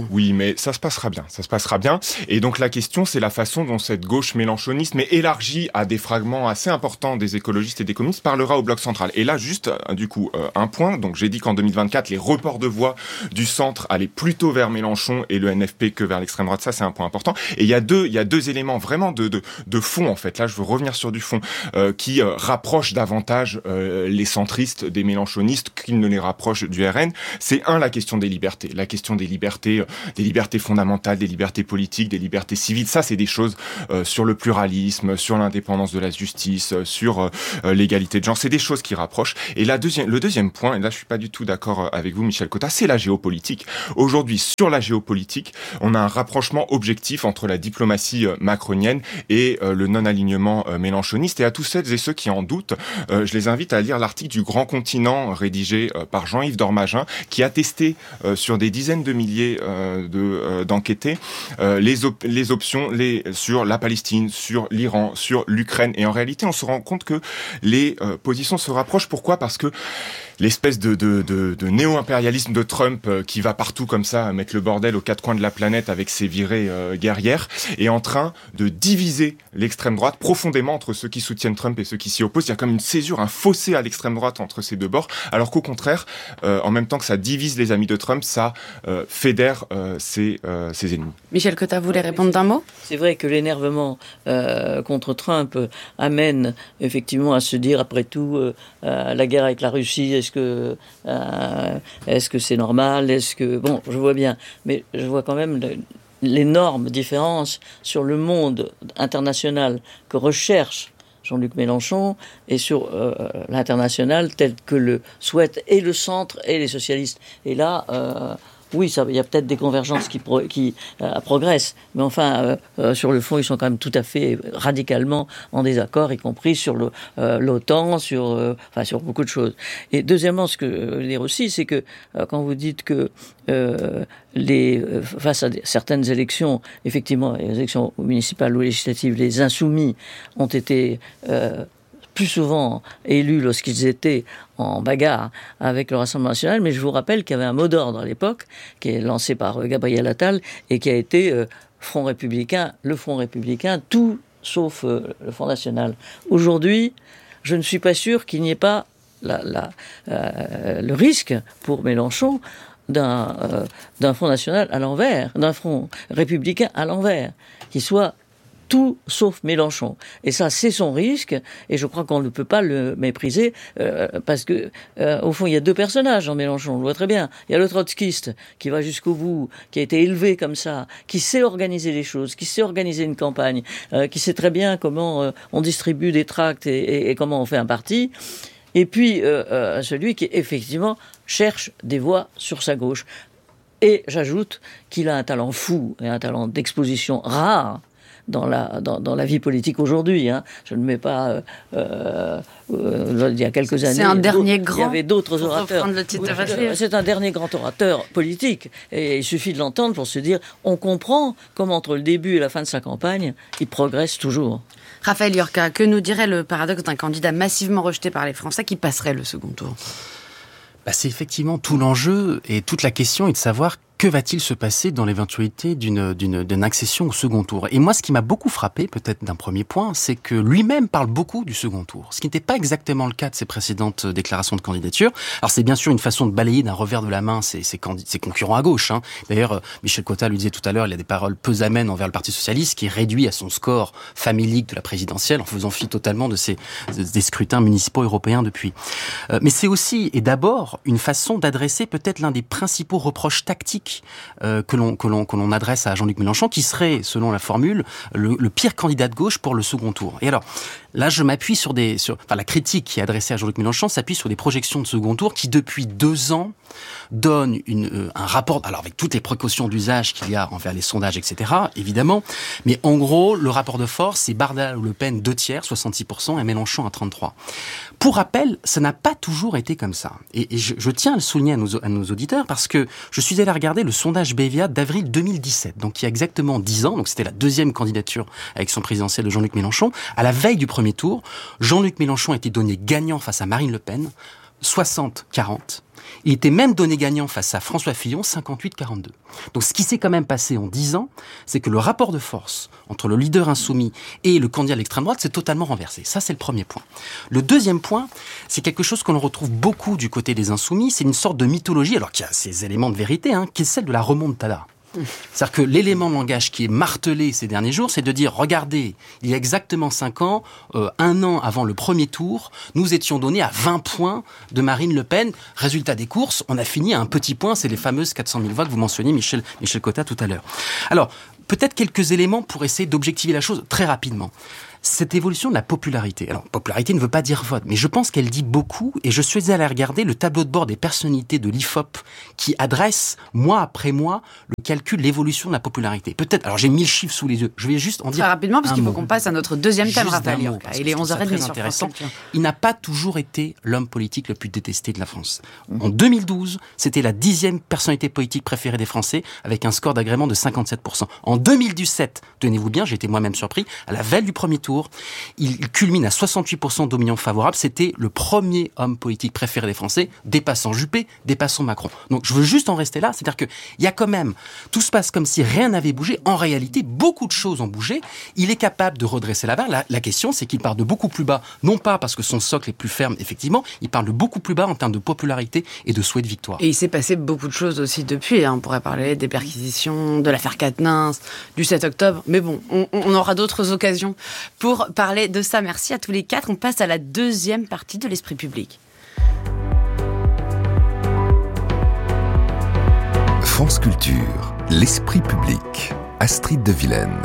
Oui, mais ça se passera bien, ça se passera bien. Et donc la question, c'est la façon dont cette gauche mélenchoniste, mais élargie à des fragments assez importants des écologistes et des communistes, parlera au bloc central. Et là, juste, du coup, euh, un point. Donc j'ai dit qu'en deux mille vingt-quatre, les reports de voix du centre allaient plutôt vers Mélenchon et le N F P que vers l'extrême droite. Ça, c'est un point important. Et il y a deux, il y a deux éléments vraiment de, de, de fond, en fait. Là, je veux revenir sur du fond, euh, qui euh, rapprochent davantage euh, les centristes des mélenchonistes qu'ils ne les rapprochent du R N. C'est un, la question des libertés. La question des libertés, euh, des libertés fondamentales, des libertés politiques, des libertés civiles. Ça, c'est des choses euh, sur le pluralisme, sur l'indépendance de la justice, euh, sur euh, l'égalité de genre. C'est des choses qui rapprochent. Et la deuxième, le deuxième point, et là, je suis pas du tout d'accord avec vous, Michel Cotta, c'est la géopolitique. Aujourd'hui, sur la géopolitique, on a un rapprochement objectif entre la diplomatie euh, macronienne et euh, le non-alignement euh, mélenchoniste. Et à tous celles et ceux qui en doutent, euh, je les invite à lire l'article du Grand Continent rédigé euh, par Jean-Yves Dormagin, qui a testé euh, sur des dizaines de milliers euh, de, euh, d'enquêtés euh, les, op- les options les, sur la Palestine, sur l'Iran, sur l'Ukraine. Et en réalité, on se rend compte que les euh, positions se rapprochent. Pourquoi ? Parce que l'espèce de, de, de, de néo-impérialisme de Trump euh, qui va partout comme ça, mettre le bordel aux quatre coins de la planète avec ses virées euh, guerrières, est en train de diviser l'extrême droite profondément entre ceux qui soutiennent Trump et ceux qui s'y opposent. Il y a comme une césure, un fossé à l'extrême droite entre ces deux bords, alors qu'au contraire, euh, en même temps que ça divise les amis de Trump, ça euh, fédère euh, ses, euh, ses ennemis. Michel Cotta, vous voulez répondre d'un mot ? C'est vrai que l'énervement euh, contre Trump euh, amène effectivement à se dire, après tout, euh, euh, la guerre avec la Russie, est-ce que euh, est-ce que c'est normal ? Est-ce que bon, je vois bien, mais je vois quand même le, l'énorme différence sur le monde international que recherche Jean-Luc Mélenchon et sur euh, l'international tel que le souhaitent et le centre et les socialistes. Et là. Euh, Oui, ça, il y a peut-être des convergences qui, pro, qui euh, progressent, mais enfin, euh, euh, sur le fond, ils sont quand même tout à fait radicalement en désaccord, y compris sur le, euh, l'OTAN, sur, euh, enfin, sur beaucoup de choses. Et deuxièmement, ce que je veux dire aussi, c'est que euh, quand vous dites que euh, les, euh, face à des, certaines élections, effectivement, les élections municipales ou législatives, les insoumis ont été euh, plus souvent élus lorsqu'ils étaient en bagarre avec le Rassemblement national, mais je vous rappelle qu'il y avait un mot d'ordre à l'époque, qui est lancé par Gabriel Attal, et qui a été euh, Front républicain, le Front républicain, tout sauf euh, le Front national. Aujourd'hui, je ne suis pas sûr qu'il n'y ait pas la, la, euh, le risque pour Mélenchon d'un, euh, d'un Front national à l'envers, d'un Front républicain à l'envers, qui soit tout sauf Mélenchon. Et ça, c'est son risque, et je crois qu'on ne peut pas le mépriser, euh, parce que, euh, au fond, il y a deux personnages en Mélenchon, on le voit très bien. Il y a le trotskiste, qui va jusqu'au bout, qui a été élevé comme ça, qui sait organiser les choses, qui sait organiser une campagne, euh, qui sait très bien comment euh, on distribue des tracts et, et, et comment on fait un parti. Et puis, euh, euh, celui qui, effectivement, cherche des voix sur sa gauche. Et j'ajoute qu'il a un talent fou, et un talent d'exposition rare, dans la, dans, dans la vie politique aujourd'hui. Hein. Je ne mets pas... Euh, euh, euh, il y a quelques années... C'est un dernier grand... Il y avait d'autres pour orateurs. Le titre oui, c'est un dernier grand orateur politique. Et il suffit de l'entendre pour se dire, on comprend comment entre le début et la fin de sa campagne, il progresse toujours. Raphaël Yorka, que nous dirait le paradoxe d'un candidat massivement rejeté par les Français qui passerait le second tour ? Bah, c'est effectivement tout l'enjeu et toute la question est de savoir que va-t-il se passer dans l'éventualité d'une, d'une, d'une accession au second tour. Et moi, ce qui m'a beaucoup frappé, peut-être d'un premier point, c'est que lui-même parle beaucoup du second tour, ce qui n'était pas exactement le cas de ses précédentes déclarations de candidature. Alors c'est bien sûr une façon de balayer d'un revers de la main ses, ses, candid- ses concurrents à gauche. Hein. D'ailleurs, Michel Cotta lui disait tout à l'heure, il a des paroles peu amènes envers le Parti socialiste, qui est réduit à son score famélique de la présidentielle, en faisant fi totalement de ses, des scrutins municipaux européens depuis. Euh, mais c'est aussi, et d'abord, une façon d'adresser peut-être l'un des principaux reproches tactiques Euh, que l'on que l'on que l'on adresse à Jean-Luc Mélenchon, qui serait, selon la formule, le, le pire candidat de gauche pour le second tour. Et alors, là, je m'appuie sur des, sur, enfin, la critique qui est adressée à Jean-Luc Mélenchon s'appuie sur des projections de second tour qui, depuis deux ans, donnent une, euh, un rapport, alors avec toutes les précautions d'usage qu'il y a envers les sondages, et cetera, évidemment, mais en gros, le rapport de force, c'est Bardella ou Le Pen deux tiers, soixante-six pour cent, et Mélenchon à trente-trois. Pour rappel, ça n'a pas toujours été comme ça. Et, et je, je tiens à le souligner à nos, à nos auditeurs, parce que je suis allé regarder le sondage B V A d'avril deux mille dix-sept, donc il y a exactement dix ans, donc c'était la deuxième candidature avec son présidentiel de Jean-Luc Mélenchon. À la veille du premier tour, Jean-Luc Mélenchon a été donné gagnant face à Marine Le Pen, soixante à quarante. Il était même donné gagnant face à François Fillon, cinquante-huit à quarante-deux. Donc ce qui s'est quand même passé en dix ans, c'est que le rapport de force entre le leader insoumis et le candidat de l'extrême droite s'est totalement renversé. Ça, c'est le premier point. Le deuxième point, c'est quelque chose qu'on retrouve beaucoup du côté des insoumis, c'est une sorte de mythologie, alors qu'il y a ces éléments de vérité, hein, qui est celle de la remontada. C'est-à-dire que l'élément de langage qui est martelé ces derniers jours, c'est de dire, regardez, il y a exactement cinq ans, euh, un an avant le premier tour, nous étions donnés à vingt points de Marine Le Pen. Résultat des courses, on a fini à un petit point, c'est les fameuses quatre cent mille voix que vous mentionniez, Michel, Michel Cotta, tout à l'heure. Alors, peut-être quelques éléments pour essayer d'objectiver la chose très rapidement. Cette évolution de la popularité. Alors, popularité ne veut pas dire vote, mais je pense qu'elle dit beaucoup, et je suis allé regarder le tableau de bord des personnalités de l'I F O P qui adresse, mois après mois, le calcul, l'évolution de la popularité. Peut-être, alors j'ai mille chiffres sous les yeux, je vais juste en dire très rapidement, parce qu'il faut mot. qu'on passe à notre deuxième thème, Raphaël. Il est onze heures trente sur France Culture. Il n'a pas toujours été l'homme politique le plus détesté de la France. Mmh. En deux mille douze, c'était la dixième personnalité politique préférée des Français, avec un score d'agrément de cinquante-sept pour cent. En deux mille dix-sept, tenez-vous bien, j'ai été moi-même surpris, à la veille du premier tour, il culmine à soixante-huit pour cent d'opinion favorable. C'était le premier homme politique préféré des Français, dépassant Juppé, dépassant Macron. Donc je veux juste en rester là, c'est-à-dire qu'il y a quand même, tout se passe comme si rien n'avait bougé. En réalité, beaucoup de choses ont bougé. Il est capable de redresser la barre. La, la question, c'est qu'il part de beaucoup plus bas, non pas parce que son socle est plus ferme, effectivement, il part de beaucoup plus bas en termes de popularité et de souhait de victoire. Et il s'est passé beaucoup de choses aussi depuis. Hein. On pourrait parler des perquisitions, de l'affaire Quatennens, du sept octobre. Mais bon, on, on aura d'autres occasions pour parler de ça. Merci à tous les quatre. On passe à la deuxième partie de l'Esprit public. France Culture, l'Esprit public. Astrid de Vilaine.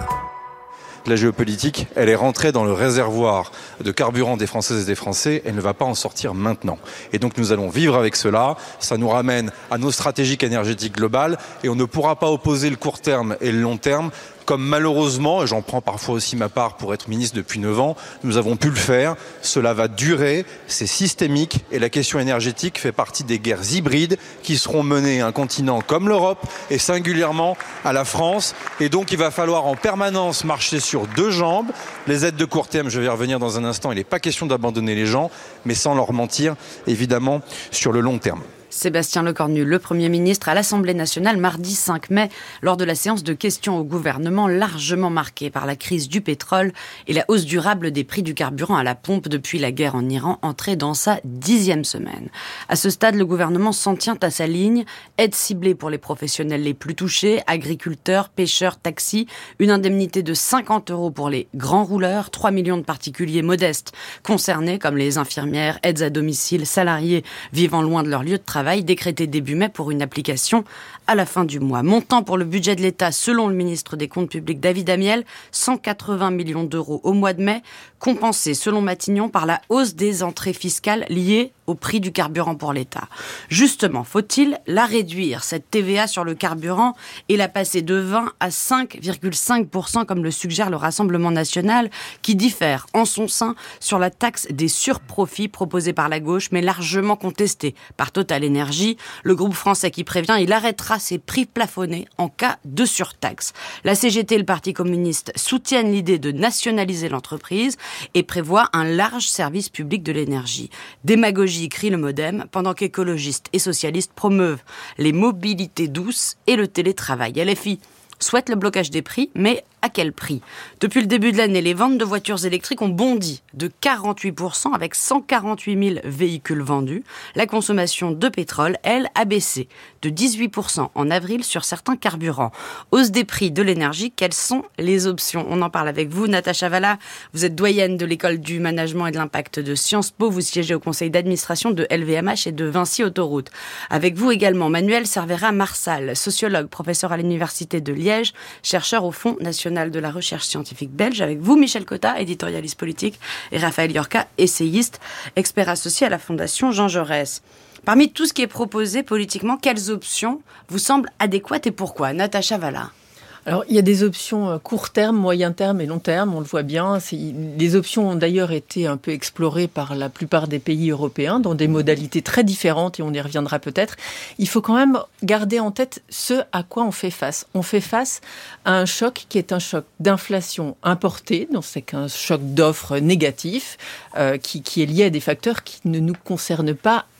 La géopolitique, elle est rentrée dans le réservoir de carburant des Françaises et des Français, elle ne va pas en sortir maintenant. Et donc nous allons vivre avec cela, ça nous ramène à nos stratégies énergétiques globales et on ne pourra pas opposer le court terme et le long terme comme malheureusement, et j'en prends parfois aussi ma part pour être ministre depuis neuf ans, nous avons pu le faire. Cela va durer, c'est systémique et la question énergétique fait partie des guerres hybrides qui seront menées à un continent comme l'Europe et singulièrement à la France. Et donc il va falloir en permanence marcher sur deux jambes. Les aides de court terme, je vais y revenir dans un instant, il n'est pas question d'abandonner les gens, mais sans leur mentir, évidemment, sur le long terme. Sébastien Lecornu, le Premier ministre, à l'Assemblée nationale mardi cinq mai, lors de la séance de questions au gouvernement largement marquée par la crise du pétrole et la hausse durable des prix du carburant à la pompe depuis la guerre en Iran, entrée dans sa dixième semaine. À ce stade, le gouvernement s'en tient à sa ligne, aide ciblée pour les professionnels les plus touchés, agriculteurs, pêcheurs, taxis, une indemnité de cinquante euros pour les grands rouleurs, trois millions de particuliers modestes concernés comme les infirmières, aides à domicile, salariés vivant loin de leur lieu de travail, décrété début mai pour une application à la fin du mois. Montant pour le budget de l'État, selon le ministre des Comptes publics David Amiel, cent quatre-vingts millions d'euros au mois de mai, compensé selon Matignon par la hausse des entrées fiscales liées au prix du carburant pour l'État. Justement, faut-il la réduire, cette T V A sur le carburant, et la passer de vingt à cinq virgule cinq pour cent comme le suggère le Rassemblement national, qui diffère en son sein sur la taxe des surprofits proposée par la gauche, mais largement contestée par Total Énergie, le groupe français qui prévient, il arrêtera ses prix plafonnés en cas de surtaxe. La C G T et le Parti communiste soutiennent l'idée de nationaliser l'entreprise et prévoient un large service public de l'énergie. Démagogie, crie le MoDem, pendant qu'écologistes et socialistes promeuvent les mobilités douces et le télétravail. L F I souhaite le blocage des prix, mais à quel prix ? Depuis le début de l'année, les ventes de voitures électriques ont bondi de quarante-huit pour cent avec cent quarante-huit mille véhicules vendus. La consommation de pétrole, elle, a baissé de dix-huit pour cent en avril sur certains carburants. Hausse des prix de l'énergie, quelles sont les options ? On en parle avec vous, Natacha Valla. Vous êtes doyenne de l'école du management et de l'impact de Sciences Po. Vous siégez au conseil d'administration de L V M H et de Vinci Autoroute. Avec vous également, Manuel Cervera-Marsal, sociologue, professeur à l'université de Liège, chercheur au Fonds national de la recherche scientifique belge. Avec vous, Michel Cotta, éditorialiste politique, et Raphaël Yorka, essayiste, expert associé à la Fondation Jean Jaurès. Parmi tout ce qui est proposé politiquement, quelles options vous semblent adéquates et pourquoi ? Natacha Valla. Alors, il y a des options court terme, moyen terme et long terme, on le voit bien. C'est, les options ont d'ailleurs été un peu explorées par la plupart des pays européens dans des modalités très différentes et on y reviendra peut-être. Il faut quand même garder en tête ce à quoi on fait face. On fait face à un choc qui est un choc d'inflation importée, donc c'est qu'un choc d'offres négatif euh, qui, qui est lié à des facteurs qui ne nous concernent pas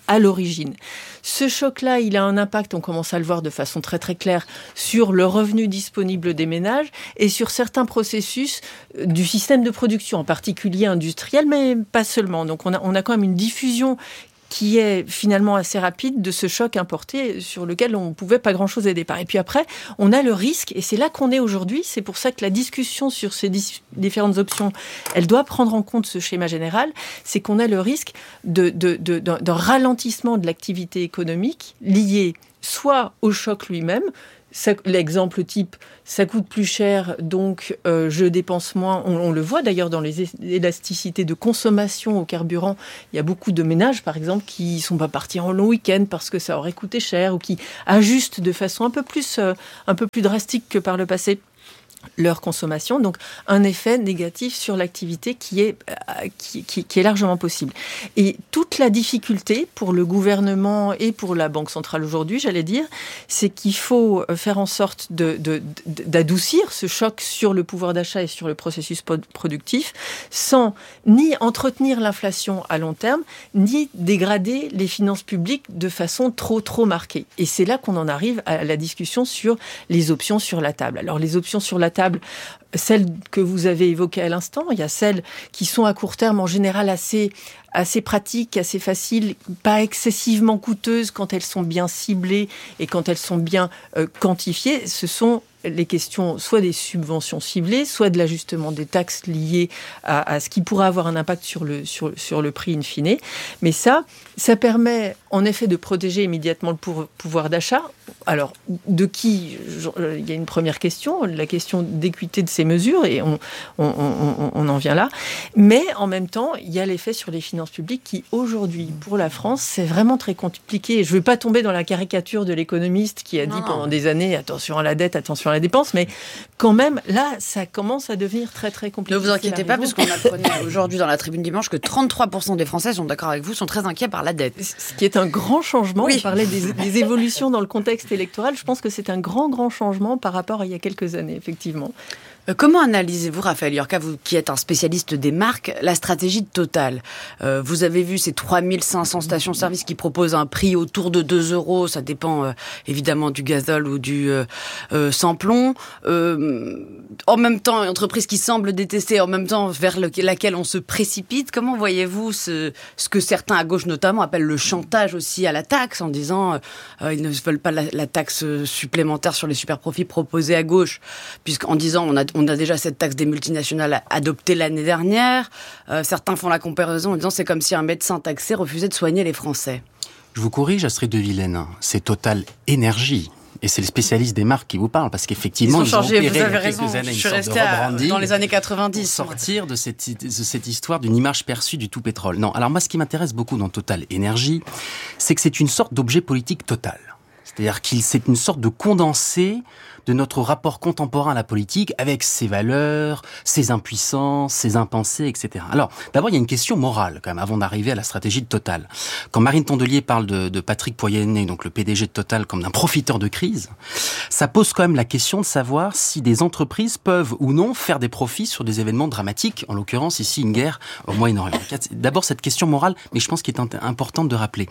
à l'origine. Ce choc-là, il a un impact, on commence à le voir de façon très très claire, sur le revenu disponible des ménages et sur certains processus du système de production, en particulier industriel, mais pas seulement. Donc on a, on a quand même une diffusion qui est finalement assez rapide de ce choc importé sur lequel on ne pouvait pas grand-chose au départ. Et puis après, on a le risque, et c'est là qu'on est aujourd'hui, c'est pour ça que la discussion sur ces dis- différentes options, elle doit prendre en compte ce schéma général, c'est qu'on a le risque de, de, de, d'un, d'un ralentissement de l'activité économique lié soit au choc lui-même. Ça, l'exemple type, ça coûte plus cher, donc euh, je dépense moins. On, on le voit d'ailleurs dans les élasticités de consommation au carburant. Il y a beaucoup de ménages, par exemple, qui ne sont pas partis en long week-end parce que ça aurait coûté cher ou qui ajustent de façon un peu plus, euh, un peu plus drastique que par le passé leur consommation, donc un effet négatif sur l'activité qui est, euh, qui, qui, qui est largement possible. Et toute la difficulté pour le gouvernement et pour la Banque centrale aujourd'hui, j'allais dire, c'est qu'il faut faire en sorte de, de, de, d'adoucir ce choc sur le pouvoir d'achat et sur le processus productif, sans ni entretenir l'inflation à long terme, ni dégrader les finances publiques de façon trop, trop marquée. Et c'est là qu'on en arrive à la discussion sur les options sur la table. Alors, les options sur la table, celles que vous avez évoquées à l'instant, il y a celles qui sont à court terme en général assez, assez pratiques, assez faciles, pas excessivement coûteuses quand elles sont bien ciblées et quand elles sont bien euh, quantifiées. Ce sont les questions soit des subventions ciblées, soit de l'ajustement des taxes liées à, à ce qui pourrait avoir un impact sur le, sur, sur le prix in fine. Mais ça, ça permet en effet de protéger immédiatement le pour, pouvoir d'achat. Alors, de qui ? Il y a une première question, la question d'équité de ces mesures, et on, on, on, on en vient là. Mais en même temps, il y a l'effet sur les finances publiques qui, aujourd'hui, pour la France, c'est vraiment très compliqué. Je ne veux pas tomber dans la caricature de l'économiste qui a dit non. pendant des années, attention à la dette, attention à la dépense, mais quand même, là, ça commence à devenir très, très compliqué. Ne vous inquiétez pas, parce qu'on apprenait aujourd'hui dans la Tribune Dimanche que trente-trois pour cent des Français sont d'accord avec vous, sont très inquiets par la dette. Ce qui est un grand changement. Oui. On parlait des, des évolutions dans le contexte électoral. Je pense que c'est un grand, grand changement par rapport à il y a quelques années, effectivement. Comment analysez-vous, Raphaël Iorca, vous qui êtes un spécialiste des marques, la stratégie de Total ? euh, Vous avez vu ces trois mille cinq cents stations-service qui proposent un prix autour de deux euros, ça dépend euh, évidemment du gazole ou du euh, euh, sans-plomb. Euh, en même temps, une entreprise qui semble détester, en même temps vers le, laquelle on se précipite. Comment voyez-vous ce, ce que certains à gauche notamment appellent le chantage aussi à la taxe, en disant euh, ils ne veulent pas la, la taxe supplémentaire sur les super-profits proposée à gauche, puisqu'en disant on a On a déjà cette taxe des multinationales adoptée l'année dernière. Euh, certains font la comparaison en disant c'est comme si un médecin taxé refusait de soigner les Français. Je vous corrige, Astrid de Vilaine. C'est Total Énergie. Et c'est les spécialistes des marques qui vous parlent, parce qu'effectivement, ils, ils ont changé, opéré il y a quelques raison. années Je suis une sorte restée de rebranding dans les années quatre-vingt-dix. Pour sortir de cette, de cette histoire d'une image perçue du tout pétrole. Non, alors moi, ce qui m'intéresse beaucoup dans Total Énergie, c'est que c'est une sorte d'objet politique total. C'est-à-dire qu'il c'est une sorte de condensé de notre rapport contemporain à la politique, avec ses valeurs, ses impuissances, ses impensés, et cetera. Alors, d'abord, il y a une question morale, quand même, avant d'arriver à la stratégie de Total. Quand Marine Tondelier parle de, de Patrick Pouyanné, donc le P D G de Total, comme d'un profiteur de crise, ça pose quand même la question de savoir si des entreprises peuvent ou non faire des profits sur des événements dramatiques, en l'occurrence ici une guerre au Moyen-Orient. D'abord, cette question morale, mais je pense qu'il est important de rappeler.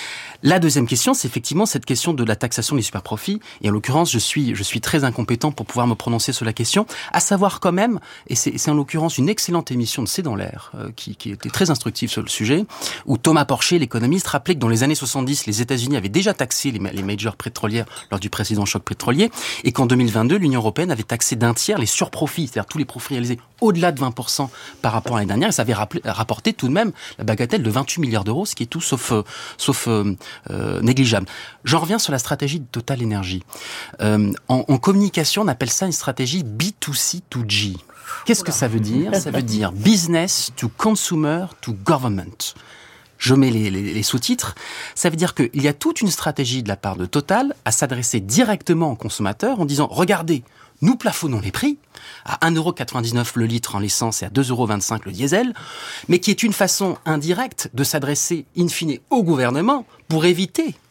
La deuxième question, c'est effectivement cette question de la taxation des superprofits. Et en l'occurrence, je suis, je suis très incompétent pour pouvoir me prononcer sur la question. À savoir quand même, et c'est, c'est en l'occurrence une excellente émission de C'est dans l'air, euh, qui, qui était très instructive sur le sujet, où Thomas Porcher, l'économiste, rappelait que dans les années soixante-dix, les États-Unis avaient déjà taxé les, les majors pétrolières lors du précédent choc pétrolier, et qu'en deux mille vingt-deux, l'Union européenne avait taxé d'un tiers les surprofits, c'est-à-dire tous les profits réalisés au-delà de vingt pour cent par rapport à l'année dernière, et ça avait rappelé, rapporté tout de même la bagatelle de vingt-huit milliards d'euros, ce qui est tout sauf, euh, sauf euh, Euh, négligeable. J'en reviens sur la stratégie de Total Énergie. Euh, en, en communication, on appelle ça une stratégie B deux C deux G. Qu'est-ce que ça veut dire ? Ça veut dire business to consumer to government. Je mets les, les, les sous-titres. Ça veut dire qu'il y a toute une stratégie de la part de Total à s'adresser directement aux consommateurs en disant « Regardez, nous plafonnons les prix à un euro quatre-vingt-dix-neuf le litre en l'essence et à deux euros vingt-cinq le diesel, mais qui est une façon indirecte de s'adresser in fine au gouvernement pour éviter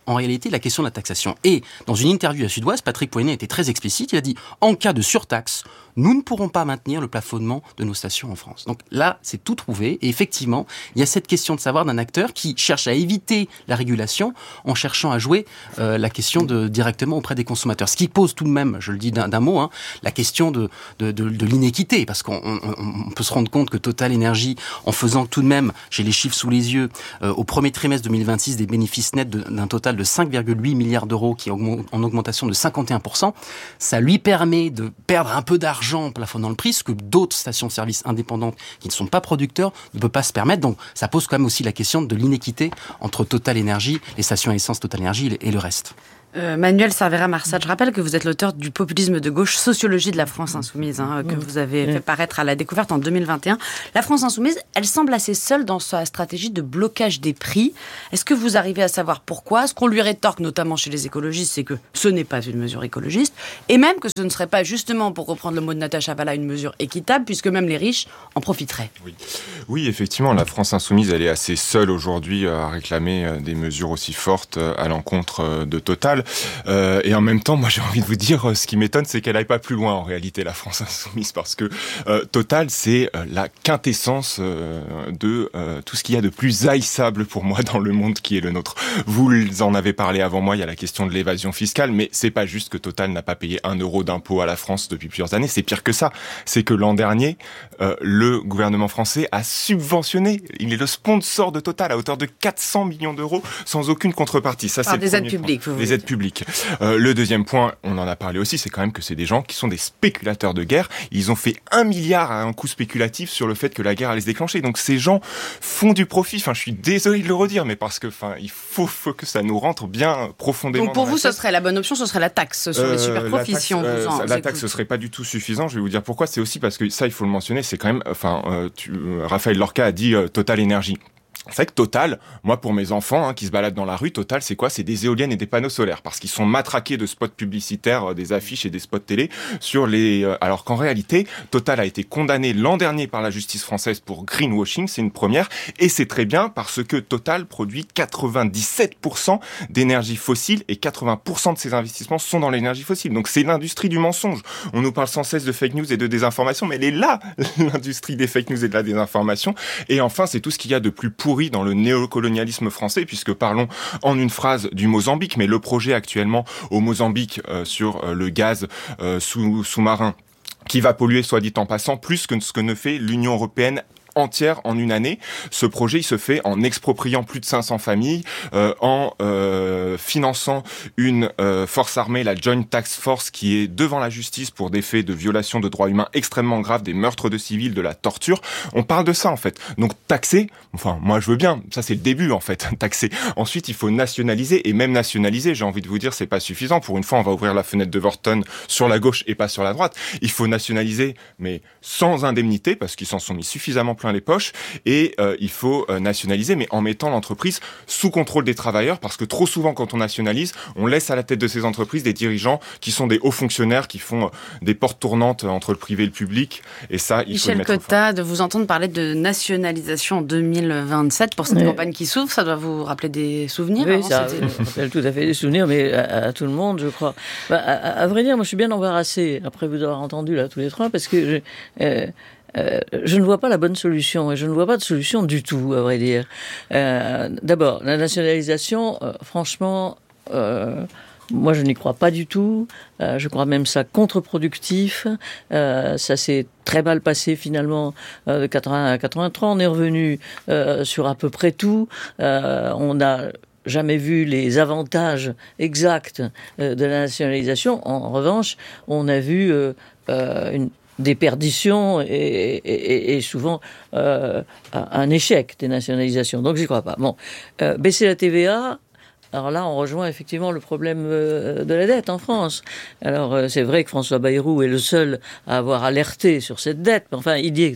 en réalité la question de la taxation. Et dans une interview à Sud-Ouest, Patrick Pouyanné était très explicite, il a dit « En cas de surtaxe, nous ne pourrons pas maintenir le plafonnement de nos stations en France. » Donc là, c'est tout trouvé. Et effectivement, il y a cette question de savoir d'un acteur qui cherche à éviter la régulation en cherchant à jouer euh, la question de, directement auprès des consommateurs. Ce qui pose tout de même, je le dis d'un, d'un mot, hein, la question de, de, de, de l'inéquité. Parce qu'on on, on peut se rendre compte que Total Énergie, en faisant tout de même, j'ai les chiffres sous les yeux, euh, au premier trimestre deux mille vingt-six, des bénéfices nets de, d'un total de cinq virgule huit milliards d'euros, qui est en augmentation de cinquante et un pour cent, ça lui permet de perdre un peu d'argent en plafonnant le prix, ce que d'autres stations de services indépendantes qui ne sont pas producteurs ne peuvent pas se permettre. Donc ça pose quand même aussi la question de l'inéquité entre Total Énergie, les stations à essence Total Énergie et le reste. Euh, Manuel Cervera-Marsat, je rappelle que vous êtes l'auteur du populisme de gauche, Sociologie de la France Insoumise, hein, que vous avez fait paraître à la Découverte en deux mille vingt et un. La France Insoumise, elle semble assez seule dans sa stratégie de blocage des prix. Est-ce que vous arrivez à savoir pourquoi ? Ce qu'on lui rétorque, notamment chez les écologistes, c'est que ce n'est pas une mesure écologiste, et même que ce ne serait pas justement, pour reprendre le mot de Natacha Valla, une mesure équitable, puisque même les riches en profiteraient. Oui, oui effectivement, la France Insoumise, elle est assez seule aujourd'hui à réclamer des mesures aussi fortes à l'encontre de Total. Euh, et en même temps, moi j'ai envie de vous dire, ce qui m'étonne, c'est qu'elle n'aille pas plus loin en réalité, la France Insoumise, parce que euh, Total, c'est euh, la quintessence euh, de euh, tout ce qu'il y a de plus haïssable pour moi dans le monde qui est le nôtre. Vous en avez parlé avant moi, il y a la question de l'évasion fiscale, mais c'est pas juste que Total n'a pas payé un euro d'impôt à la France depuis plusieurs années, c'est pire que ça. C'est que l'an dernier, euh, le gouvernement français a subventionné, il est le sponsor de Total à hauteur de quatre cents millions d'euros sans aucune contrepartie. Ça, Par c'est des aides publiques, vous Les aides publiques. Euh, le deuxième point, on en a parlé aussi, c'est quand même que c'est des gens qui sont des spéculateurs de guerre. Ils ont fait un milliard à un coût spéculatif sur le fait que la guerre allait se déclencher. Donc ces gens font du profit. Enfin, je suis désolé de le redire, mais parce que, enfin, il faut, faut que ça nous rentre bien profondément. Donc pour vous, ce serait la bonne option, ce serait la taxe sur euh, les super profits, si on vous euh, en La taxe, ce serait pas du tout suffisant. Je vais vous dire pourquoi. C'est aussi parce que ça, il faut le mentionner. C'est quand même, enfin, euh, tu, euh, Raphaël Lorca a dit euh, Total Énergie. C'est que Total, moi pour mes enfants hein, qui se baladent dans la rue, Total c'est quoi ? C'est des éoliennes et des panneaux solaires parce qu'ils sont matraqués de spots publicitaires, euh, des affiches et des spots télé sur les. Euh, alors qu'en réalité, Total a été condamné l'an dernier par la justice française pour greenwashing, c'est une première et c'est très bien parce que Total produit quatre-vingt-dix-sept pour cent d'énergie fossile et quatre-vingts pour cent de ses investissements sont dans l'énergie fossile. Donc c'est l'industrie du mensonge. On nous parle sans cesse de fake news et de désinformation, mais elle est là l'industrie des fake news et de la désinformation. Et enfin, c'est tout ce qu'il y a de plus pourri dans le néocolonialisme français, puisque parlons en une phrase du Mozambique, mais le projet actuellement au Mozambique euh, sur euh, le gaz euh, sous, sous-marin qui va polluer, soit dit en passant, plus que ce que ne fait l'Union européenne entière en une année. Ce projet, il se fait en expropriant plus de cinq cents familles, euh, en euh, finançant une euh, force armée, la Joint Task Force, qui est devant la justice pour des faits de violation de droits humains extrêmement graves, des meurtres de civils, de la torture. On parle de ça, en fait. Donc, taxer, enfin, moi, je veux bien. Ça, c'est le début, en fait, taxer. Ensuite, il faut nationaliser, et même nationaliser, j'ai envie de vous dire, c'est pas suffisant. Pour une fois, on va ouvrir la fenêtre de Vorton sur la gauche et pas sur la droite. Il faut nationaliser, mais sans indemnité, parce qu'ils s'en sont mis suffisamment plein les poches, et euh, il faut euh, nationaliser, mais en mettant l'entreprise sous contrôle des travailleurs, parce que trop souvent, quand on nationalise, on laisse à la tête de ces entreprises des dirigeants qui sont des hauts fonctionnaires, qui font euh, des portes tournantes entre le privé et le public, et ça, il Michel faut le mettre Cotta, de vous entendre parler de nationalisation en deux mille vingt-sept pour cette oui. campagne qui s'ouvre, ça doit vous rappeler des souvenirs? Oui, avant, ça c'était... rappelle tout à fait des souvenirs, mais à, à tout le monde, je crois. Bah, à, à vrai dire, moi, je suis bien embarrassé, après vous avoir entendu, là, tous les trois, parce que je... Euh, Euh, je ne vois pas la bonne solution et je ne vois pas de solution du tout, à vrai dire. Euh, d'abord, la nationalisation, euh, franchement, euh, moi je n'y crois pas du tout. Euh, je crois même ça contre-productif. Euh, ça s'est très mal passé finalement euh, de quatre-vingts à quatre-vingt-trois. On est revenu euh, sur à peu près tout. Euh, on a jamais vu les avantages exacts euh, de la nationalisation. En revanche, on a vu euh, euh, une des perditions et, et, et souvent euh, un échec des nationalisations. Donc j'y crois pas. Bon, euh, baisser la T V A, alors là on rejoint effectivement le problème euh, de la dette en France. Alors euh, c'est vrai que François Bayrou est le seul à avoir alerté sur cette dette, mais enfin il dit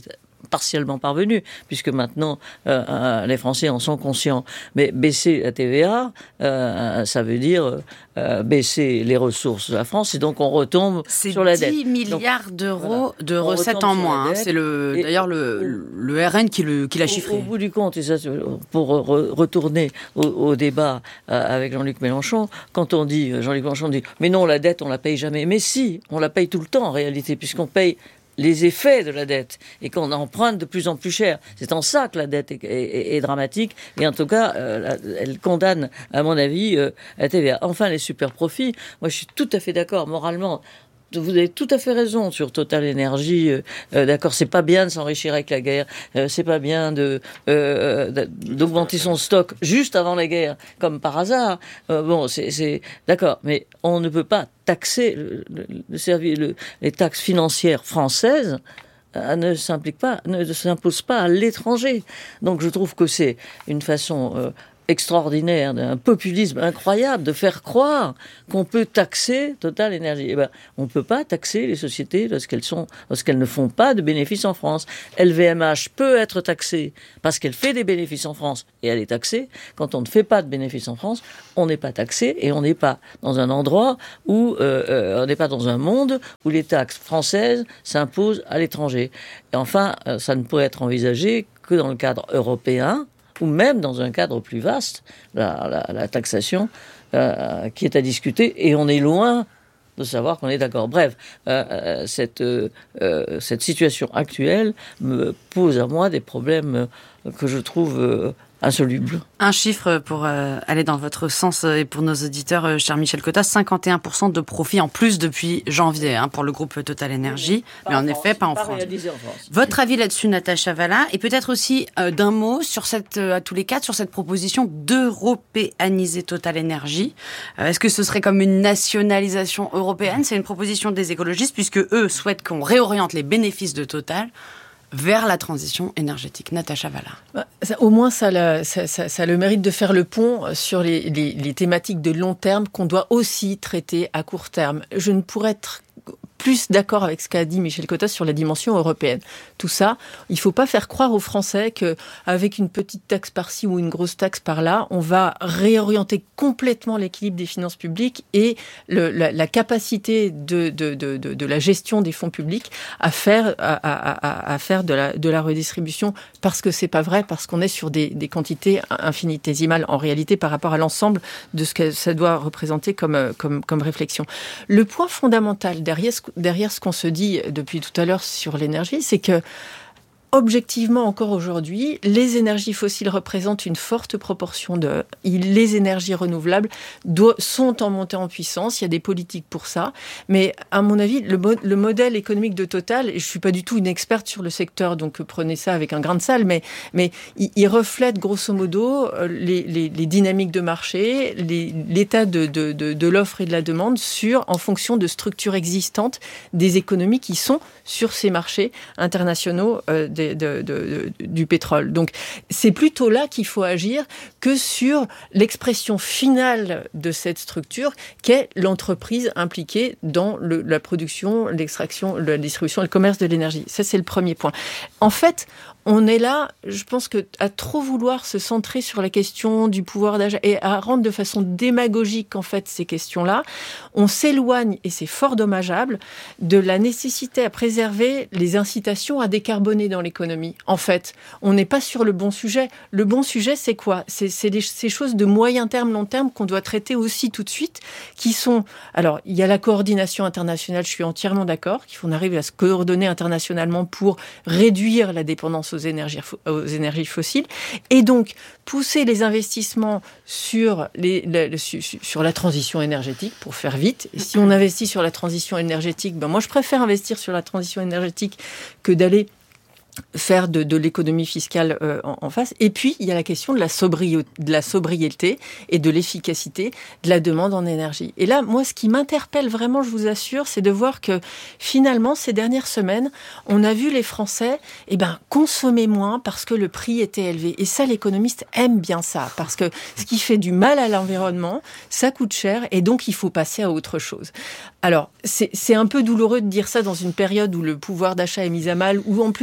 partiellement parvenu, puisque maintenant euh, euh, les Français en sont conscients. Mais baisser la T V A, euh, ça veut dire euh, baisser les ressources de la France, et donc on retombe c'est sur la dette. dix milliards d'euros voilà. de recettes en moins. Hein. C'est le, et, d'ailleurs le, le R N qui, le, qui l'a chiffré. Au, au bout du compte, et ça, pour re, retourner au, au débat euh, avec Jean-Luc Mélenchon, quand on dit, Jean-Luc Mélenchon dit, mais non, la dette, on la paye jamais. Mais si, on la paye tout le temps en réalité, puisqu'on paye les effets de la dette et qu'on emprunte de plus en plus cher. C'est en ça que la dette est, est, est dramatique, et en tout cas, euh, elle condamne, à mon avis, euh, la T V A. Enfin, les super profits, moi je suis tout à fait d'accord moralement. Vous avez tout à fait raison sur Total Énergie. Euh, euh, d'accord, c'est pas bien de s'enrichir avec la guerre. Euh, c'est pas bien de euh, d'augmenter son stock juste avant la guerre, comme par hasard. Euh, bon, c'est, c'est d'accord, mais on ne peut pas taxer le, le, le service, le, les taxes financières françaises. Euh, ne s'implique pas, ne s'impose pas à l'étranger. Donc, je trouve que c'est une façon euh, extraordinaire, d'un populisme incroyable, de faire croire qu'on peut taxer Total Énergie. Eh ben, on ne peut pas taxer les sociétés lorsqu'elles sont, lorsqu'elles ne font pas de bénéfices en France. L V M H peut être taxée parce qu'elle fait des bénéfices en France, et elle est taxée. Quand on ne fait pas de bénéfices en France, on n'est pas taxé, et on n'est pas dans un endroit où, euh, euh, on n'est pas dans un monde où les taxes françaises s'imposent à l'étranger. Et enfin, euh, ça ne pourrait être envisagé que dans le cadre européen, ou même dans un cadre plus vaste, la, la, la taxation euh, qui est à discuter, et on est loin de savoir qu'on est d'accord. Bref, euh, cette, euh, cette situation actuelle me pose à moi des problèmes que je trouve euh, insolubles. Un chiffre pour euh, aller dans votre sens et pour nos auditeurs, euh, cher Michel Cotta, cinquante et un pour cent de profit en plus depuis janvier hein, pour le groupe Total Énergie, mais en, en effet pas en pas France. réalisé en France. Votre avis là-dessus, Natacha Valla, et peut-être aussi euh, d'un mot sur cette, euh, à tous les quatre, sur cette proposition d'européaniser Total Énergie. Euh, est-ce que ce serait comme une nationalisation européenne ? C'est une proposition des écologistes, puisque eux souhaitent qu'on réoriente les bénéfices de Total vers la transition énergétique. Natacha Valla. Bah, ça, au moins, ça, la, ça, ça, ça a le mérite de faire le pont sur les, les, les thématiques de long terme qu'on doit aussi traiter à court terme. Je ne pourrais être plus d'accord avec ce qu'a dit Michel Cotta sur la dimension européenne. Tout ça, il ne faut pas faire croire aux Français qu'avec une petite taxe par-ci ou une grosse taxe par-là, on va réorienter complètement l'équilibre des finances publiques et le, la, la capacité de, de, de, de, de la gestion des fonds publics à faire, à, à, à faire de, la, de la redistribution, parce que ce n'est pas vrai, parce qu'on est sur des, des quantités infinitésimales en réalité par rapport à l'ensemble de ce que ça doit représenter comme, comme, comme réflexion. Le point fondamental derrière ce derrière ce qu'on se dit depuis tout à l'heure sur l'énergie, c'est que objectivement, encore aujourd'hui, les énergies fossiles représentent une forte proportion de... Les énergies renouvelables do- sont en montée en puissance, il y a des politiques pour ça, mais à mon avis, le, mo- le modèle économique de Total, et je ne suis pas du tout une experte sur le secteur, donc prenez ça avec un grain de sel, mais, mais il, il reflète grosso modo les, les, les dynamiques de marché, les, l'état de, de, de, de l'offre et de la demande sur, en fonction de structures existantes des économies qui sont sur ces marchés internationaux euh, De, de, de, du pétrole. Donc, c'est plutôt là qu'il faut agir que sur l'expression finale de cette structure qu'est l'entreprise impliquée dans le, la production, l'extraction, la distribution et le commerce de l'énergie. Ça, c'est le premier point. En fait, on est là, je pense que à trop vouloir se centrer sur la question du pouvoir d'achat et à rendre de façon démagogique en fait ces questions-là, on s'éloigne, et c'est fort dommageable, de la nécessité à préserver les incitations à décarboner dans l'économie. En fait, on n'est pas sur le bon sujet. Le bon sujet, c'est quoi ? C'est, c'est des, ces choses de moyen terme, long terme qu'on doit traiter aussi tout de suite, qui sont... Alors, il y a la coordination internationale, je suis entièrement d'accord, qu'il faut qu'on arrive à se coordonner internationalement pour réduire la dépendance aux énergies, aux énergies fossiles, et donc pousser les investissements sur, les, la, sur la transition énergétique, pour faire vite. Et si on investit sur la transition énergétique, ben moi je préfère investir sur la transition énergétique que d'aller faire de, de l'économie fiscale euh, en, en face. Et puis, il y a la question de la, sobrio- de la sobriété et de l'efficacité de la demande en énergie. Et là, moi, ce qui m'interpelle vraiment, je vous assure, c'est de voir que finalement, ces dernières semaines, on a vu les Français eh ben, consommer moins parce que le prix était élevé. Et ça, l'économiste aime bien ça, parce que ce qui fait du mal à l'environnement, ça coûte cher, et donc il faut passer à autre chose. Alors, c'est, c'est un peu douloureux de dire ça dans une période où le pouvoir d'achat est mis à mal, où en plus c'est une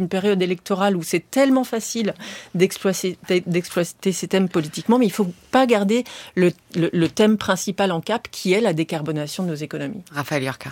période électorale où c'est tellement facile d'exploiter, d'exploiter ces thèmes politiquement, mais il ne faut pas garder le, le, le thème principal en cap, qui est la décarbonation de nos économies. Raphaël Yorka.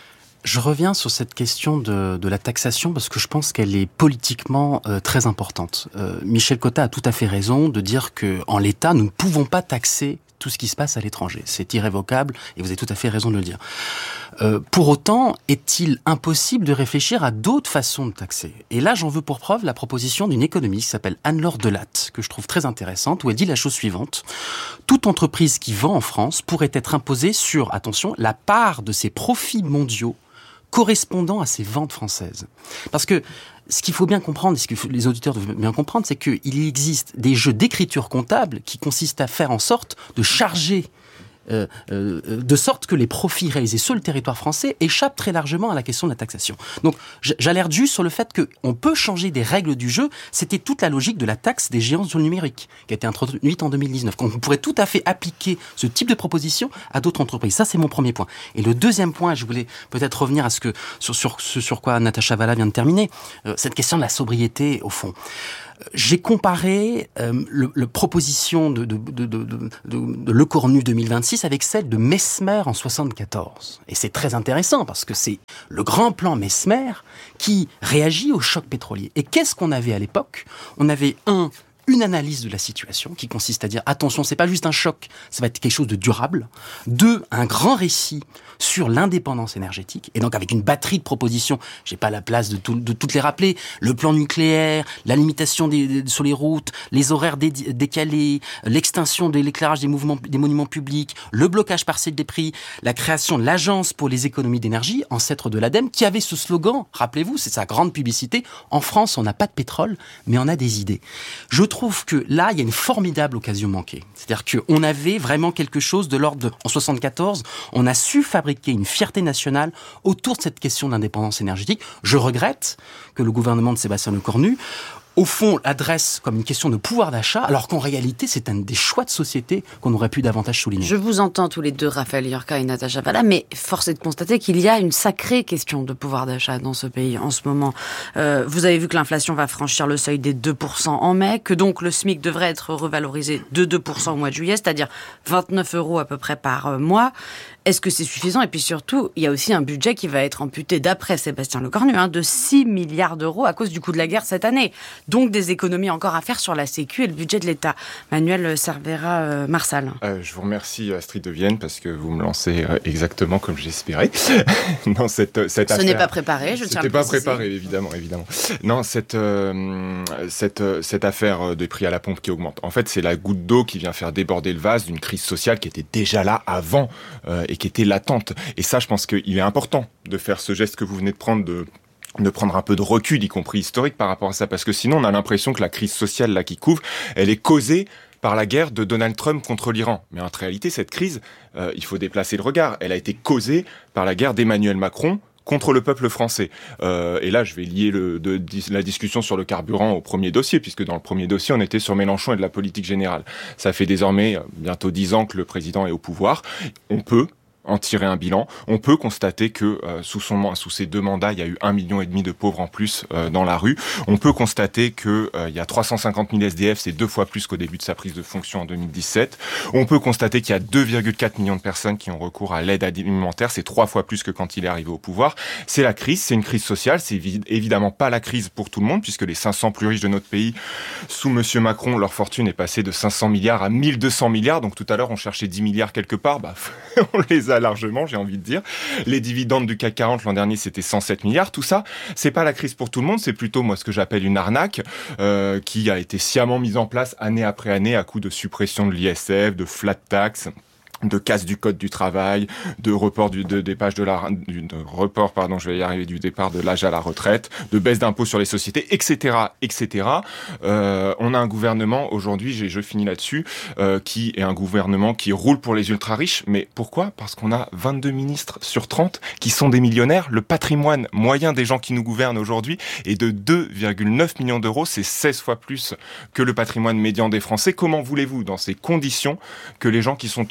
Je reviens sur cette question de, de la taxation parce que je pense qu'elle est politiquement euh, très importante. Euh, Michel Cotta a tout à fait raison de dire que en l'état, nous ne pouvons pas taxer tout ce qui se passe à l'étranger. C'est irrévocable et vous avez tout à fait raison de le dire. Euh, pour autant, est-il impossible de réfléchir à d'autres façons de taxer ? Et là, j'en veux pour preuve la proposition d'une économiste qui s'appelle Anne-Laure Delatte, que je trouve très intéressante, où elle dit la chose suivante. Toute entreprise qui vend en France pourrait être imposée sur, attention, la part de ses profits mondiaux correspondant à ces ventes françaises. Parce que ce qu'il faut bien comprendre, et ce que les auditeurs doivent bien comprendre, c'est qu'il existe des jeux d'écriture comptable qui consistent à faire en sorte de charger Euh, euh, de sorte que les profits réalisés sur le territoire français échappent très largement à la question de la taxation. Donc j'alerte juste sur le fait qu'on peut changer des règles du jeu. C'était toute la logique de la taxe des géants sur le numérique qui a été introduite en deux mille dix-neuf. On pourrait tout à fait appliquer ce type de proposition à d'autres entreprises. Ça, c'est mon premier point. Et le deuxième point, je voulais peut-être revenir à ce que sur, sur, ce sur quoi Natacha Valla vient de terminer, euh, cette question de la sobriété, au fond. J'ai comparé euh, le, le proposition de, de, de, de, de, de Le Cornu deux mille vingt-six avec celle de Messmer en soixante-quatorze. Et c'est très intéressant parce que c'est le grand plan Messmer qui réagit au choc pétrolier. Et qu'est-ce qu'on avait à l'époque ? On avait un... une analyse de la situation qui consiste à dire attention, c'est pas juste un choc, ça va être quelque chose de durable. Deux, un grand récit sur l'indépendance énergétique et donc avec une batterie de propositions. J'ai pas la place de, tout, de toutes les rappeler. Le plan nucléaire, la limitation des, des, sur les routes, les horaires dé, décalés, l'extinction de l'éclairage des mouvements, des monuments publics, le blocage partiel des prix, la création de l'agence pour les économies d'énergie, ancêtre de l'ADEME, qui avait ce slogan. Rappelez-vous, c'est sa grande publicité. En France, on n'a pas de pétrole, mais on a des idées. Je Je trouve que là, il y a une formidable occasion manquée. C'est-à-dire qu'on avait vraiment quelque chose de l'ordre de... En soixante-quatorze, on a su fabriquer une fierté nationale autour de cette question d'indépendance énergétique. Je regrette que le gouvernement de Sébastien Lecornu, au fond, adresse comme une question de pouvoir d'achat, alors qu'en réalité, c'est un des choix de société qu'on aurait pu davantage souligner. Je vous entends tous les deux, Raphaël Yorka et Natacha Valla, mais force est de constater qu'il y a une sacrée question de pouvoir d'achat dans ce pays en ce moment. Euh, vous avez vu que l'inflation va franchir le seuil des deux pour cent en mai, que donc le SMIC devrait être revalorisé de deux pour cent au mois de juillet, c'est-à-dire vingt-neuf euros à peu près par mois. Est-ce que c'est suffisant ? Et puis surtout, il y a aussi un budget qui va être amputé, d'après Sébastien Lecornu, hein, de six milliards d'euros à cause du coût de la guerre cette année. Donc des économies encore à faire sur la Sécu et le budget de l'État. Manuel Cervera euh, Marsal. Euh, je vous remercie Astrid de Vienne parce que vous me lancez exactement comme j'espérais. non, cette, cette Ce affaire... n'est pas préparé, je tiens à le C'était pas préciser. préparé, évidemment, évidemment. Non, cette, euh, cette, cette affaire des prix à la pompe qui augmente. En fait, c'est la goutte d'eau qui vient faire déborder le vase d'une crise sociale qui était déjà là avant euh, et qui était latente. Et ça, je pense qu'il est important de faire ce geste que vous venez de prendre, de de prendre un peu de recul, y compris historique, par rapport à ça, parce que sinon on a l'impression que la crise sociale là qui couvre, elle est causée par la guerre de Donald Trump contre l'Iran. Mais en réalité, cette crise, euh, il faut déplacer le regard, elle a été causée par la guerre d'Emmanuel Macron contre le peuple français. Euh, et là, je vais lier le, de, de, la discussion sur le carburant au premier dossier, puisque dans le premier dossier, on était sur Mélenchon et de la politique générale. Ça fait désormais bientôt dix ans que le président est au pouvoir. On peut en tirer un bilan. On peut constater que euh, sous son sous ses deux mandats, il y a eu un million et demi de pauvres en plus euh, dans la rue. On peut constater que euh, il y a trois cent cinquante mille S D F, c'est deux fois plus qu'au début de sa prise de fonction en deux mille dix-sept. On peut constater qu'il y a deux virgule quatre millions de personnes qui ont recours à l'aide alimentaire, c'est trois fois plus que quand il est arrivé au pouvoir. C'est la crise, c'est une crise sociale, c'est évi- évidemment pas la crise pour tout le monde, puisque les cinq cents plus riches de notre pays, sous Monsieur Macron, leur fortune est passée de cinq cents milliards à mille deux cents milliards. Donc tout à l'heure, on cherchait dix milliards quelque part, bah on les a largement, j'ai envie de dire. Les dividendes du C A C quarante l'an dernier, c'était cent sept milliards. Tout ça, c'est pas la crise pour tout le monde, c'est plutôt moi ce que j'appelle une arnaque euh, qui a été sciemment mise en place année après année à coup de suppression de l'I S F, de flat tax, de casse du code du travail, de report du de départ de la du, de report pardon, je vais y arriver du départ de l'âge à la retraite, de baisse d'impôts sur les sociétés, et cetera, et cetera. Euh, on a un gouvernement aujourd'hui, je, je finis là-dessus, euh, qui est un gouvernement qui roule pour les ultra riches. Mais pourquoi ? Parce qu'on a vingt-deux ministres sur trente qui sont des millionnaires. Le patrimoine moyen des gens qui nous gouvernent aujourd'hui est de deux virgule neuf millions d'euros. C'est seize fois plus que le patrimoine médian des Français. Comment voulez-vous, dans ces conditions, que les gens qui sont au pouvoir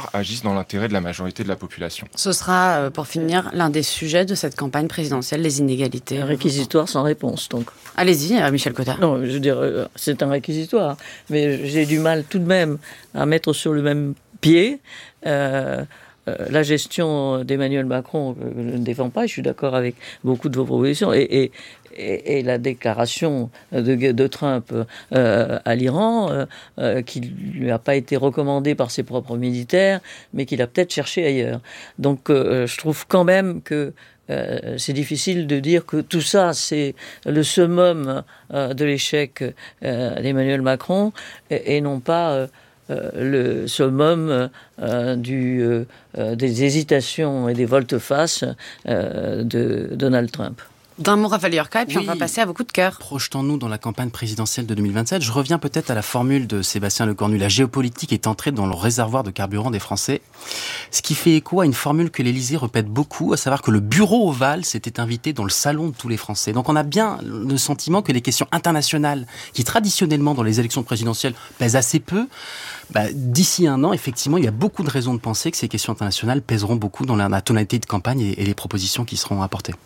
pouvoir agissent dans l'intérêt de la majorité de la population. Ce sera, euh, pour finir, l'un des sujets de cette campagne présidentielle, les inégalités. Un réquisitoire sans réponse, donc. Allez-y, euh, Michel Cotta. Non, je veux dire, euh, c'est un réquisitoire, mais j'ai du mal tout de même à mettre sur le même pied euh, euh, la gestion d'Emmanuel Macron, que je ne défends pas, je suis d'accord avec beaucoup de vos propositions, et, et, et, et la déclaration de, de Trump euh, à l'Iran, euh, euh, qui ne lui a pas été recommandée par ses propres militaires, mais qu'il a peut-être cherché ailleurs. Donc euh, je trouve quand même que Euh, c'est difficile de dire que tout ça, c'est le summum euh, de l'échec euh, d'Emmanuel Macron et, et non pas euh, euh, le summum euh, du, euh, des hésitations et des volte-face euh, de Donald Trump. D'un mot, Raphaël Yorka, et puis Oui. on va passer à vos coups de cœur. Projetons-nous dans la campagne présidentielle de deux mille vingt-sept. Je reviens peut-être à la formule de Sébastien Lecornu. La géopolitique est entrée dans le réservoir de carburant des Français. Ce qui fait écho à une formule que l'Élysée répète beaucoup, à savoir que le bureau ovale s'était invité dans le salon de tous les Français. Donc on a bien le sentiment que les questions internationales, qui traditionnellement dans les élections présidentielles pèsent assez peu, bah, d'ici un an, effectivement, il y a beaucoup de raisons de penser que ces questions internationales pèseront beaucoup dans la, la tonalité de campagne et, et les propositions qui seront apportées.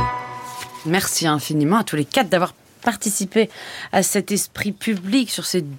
Merci infiniment à tous les quatre d'avoir participé à cet esprit public sur ces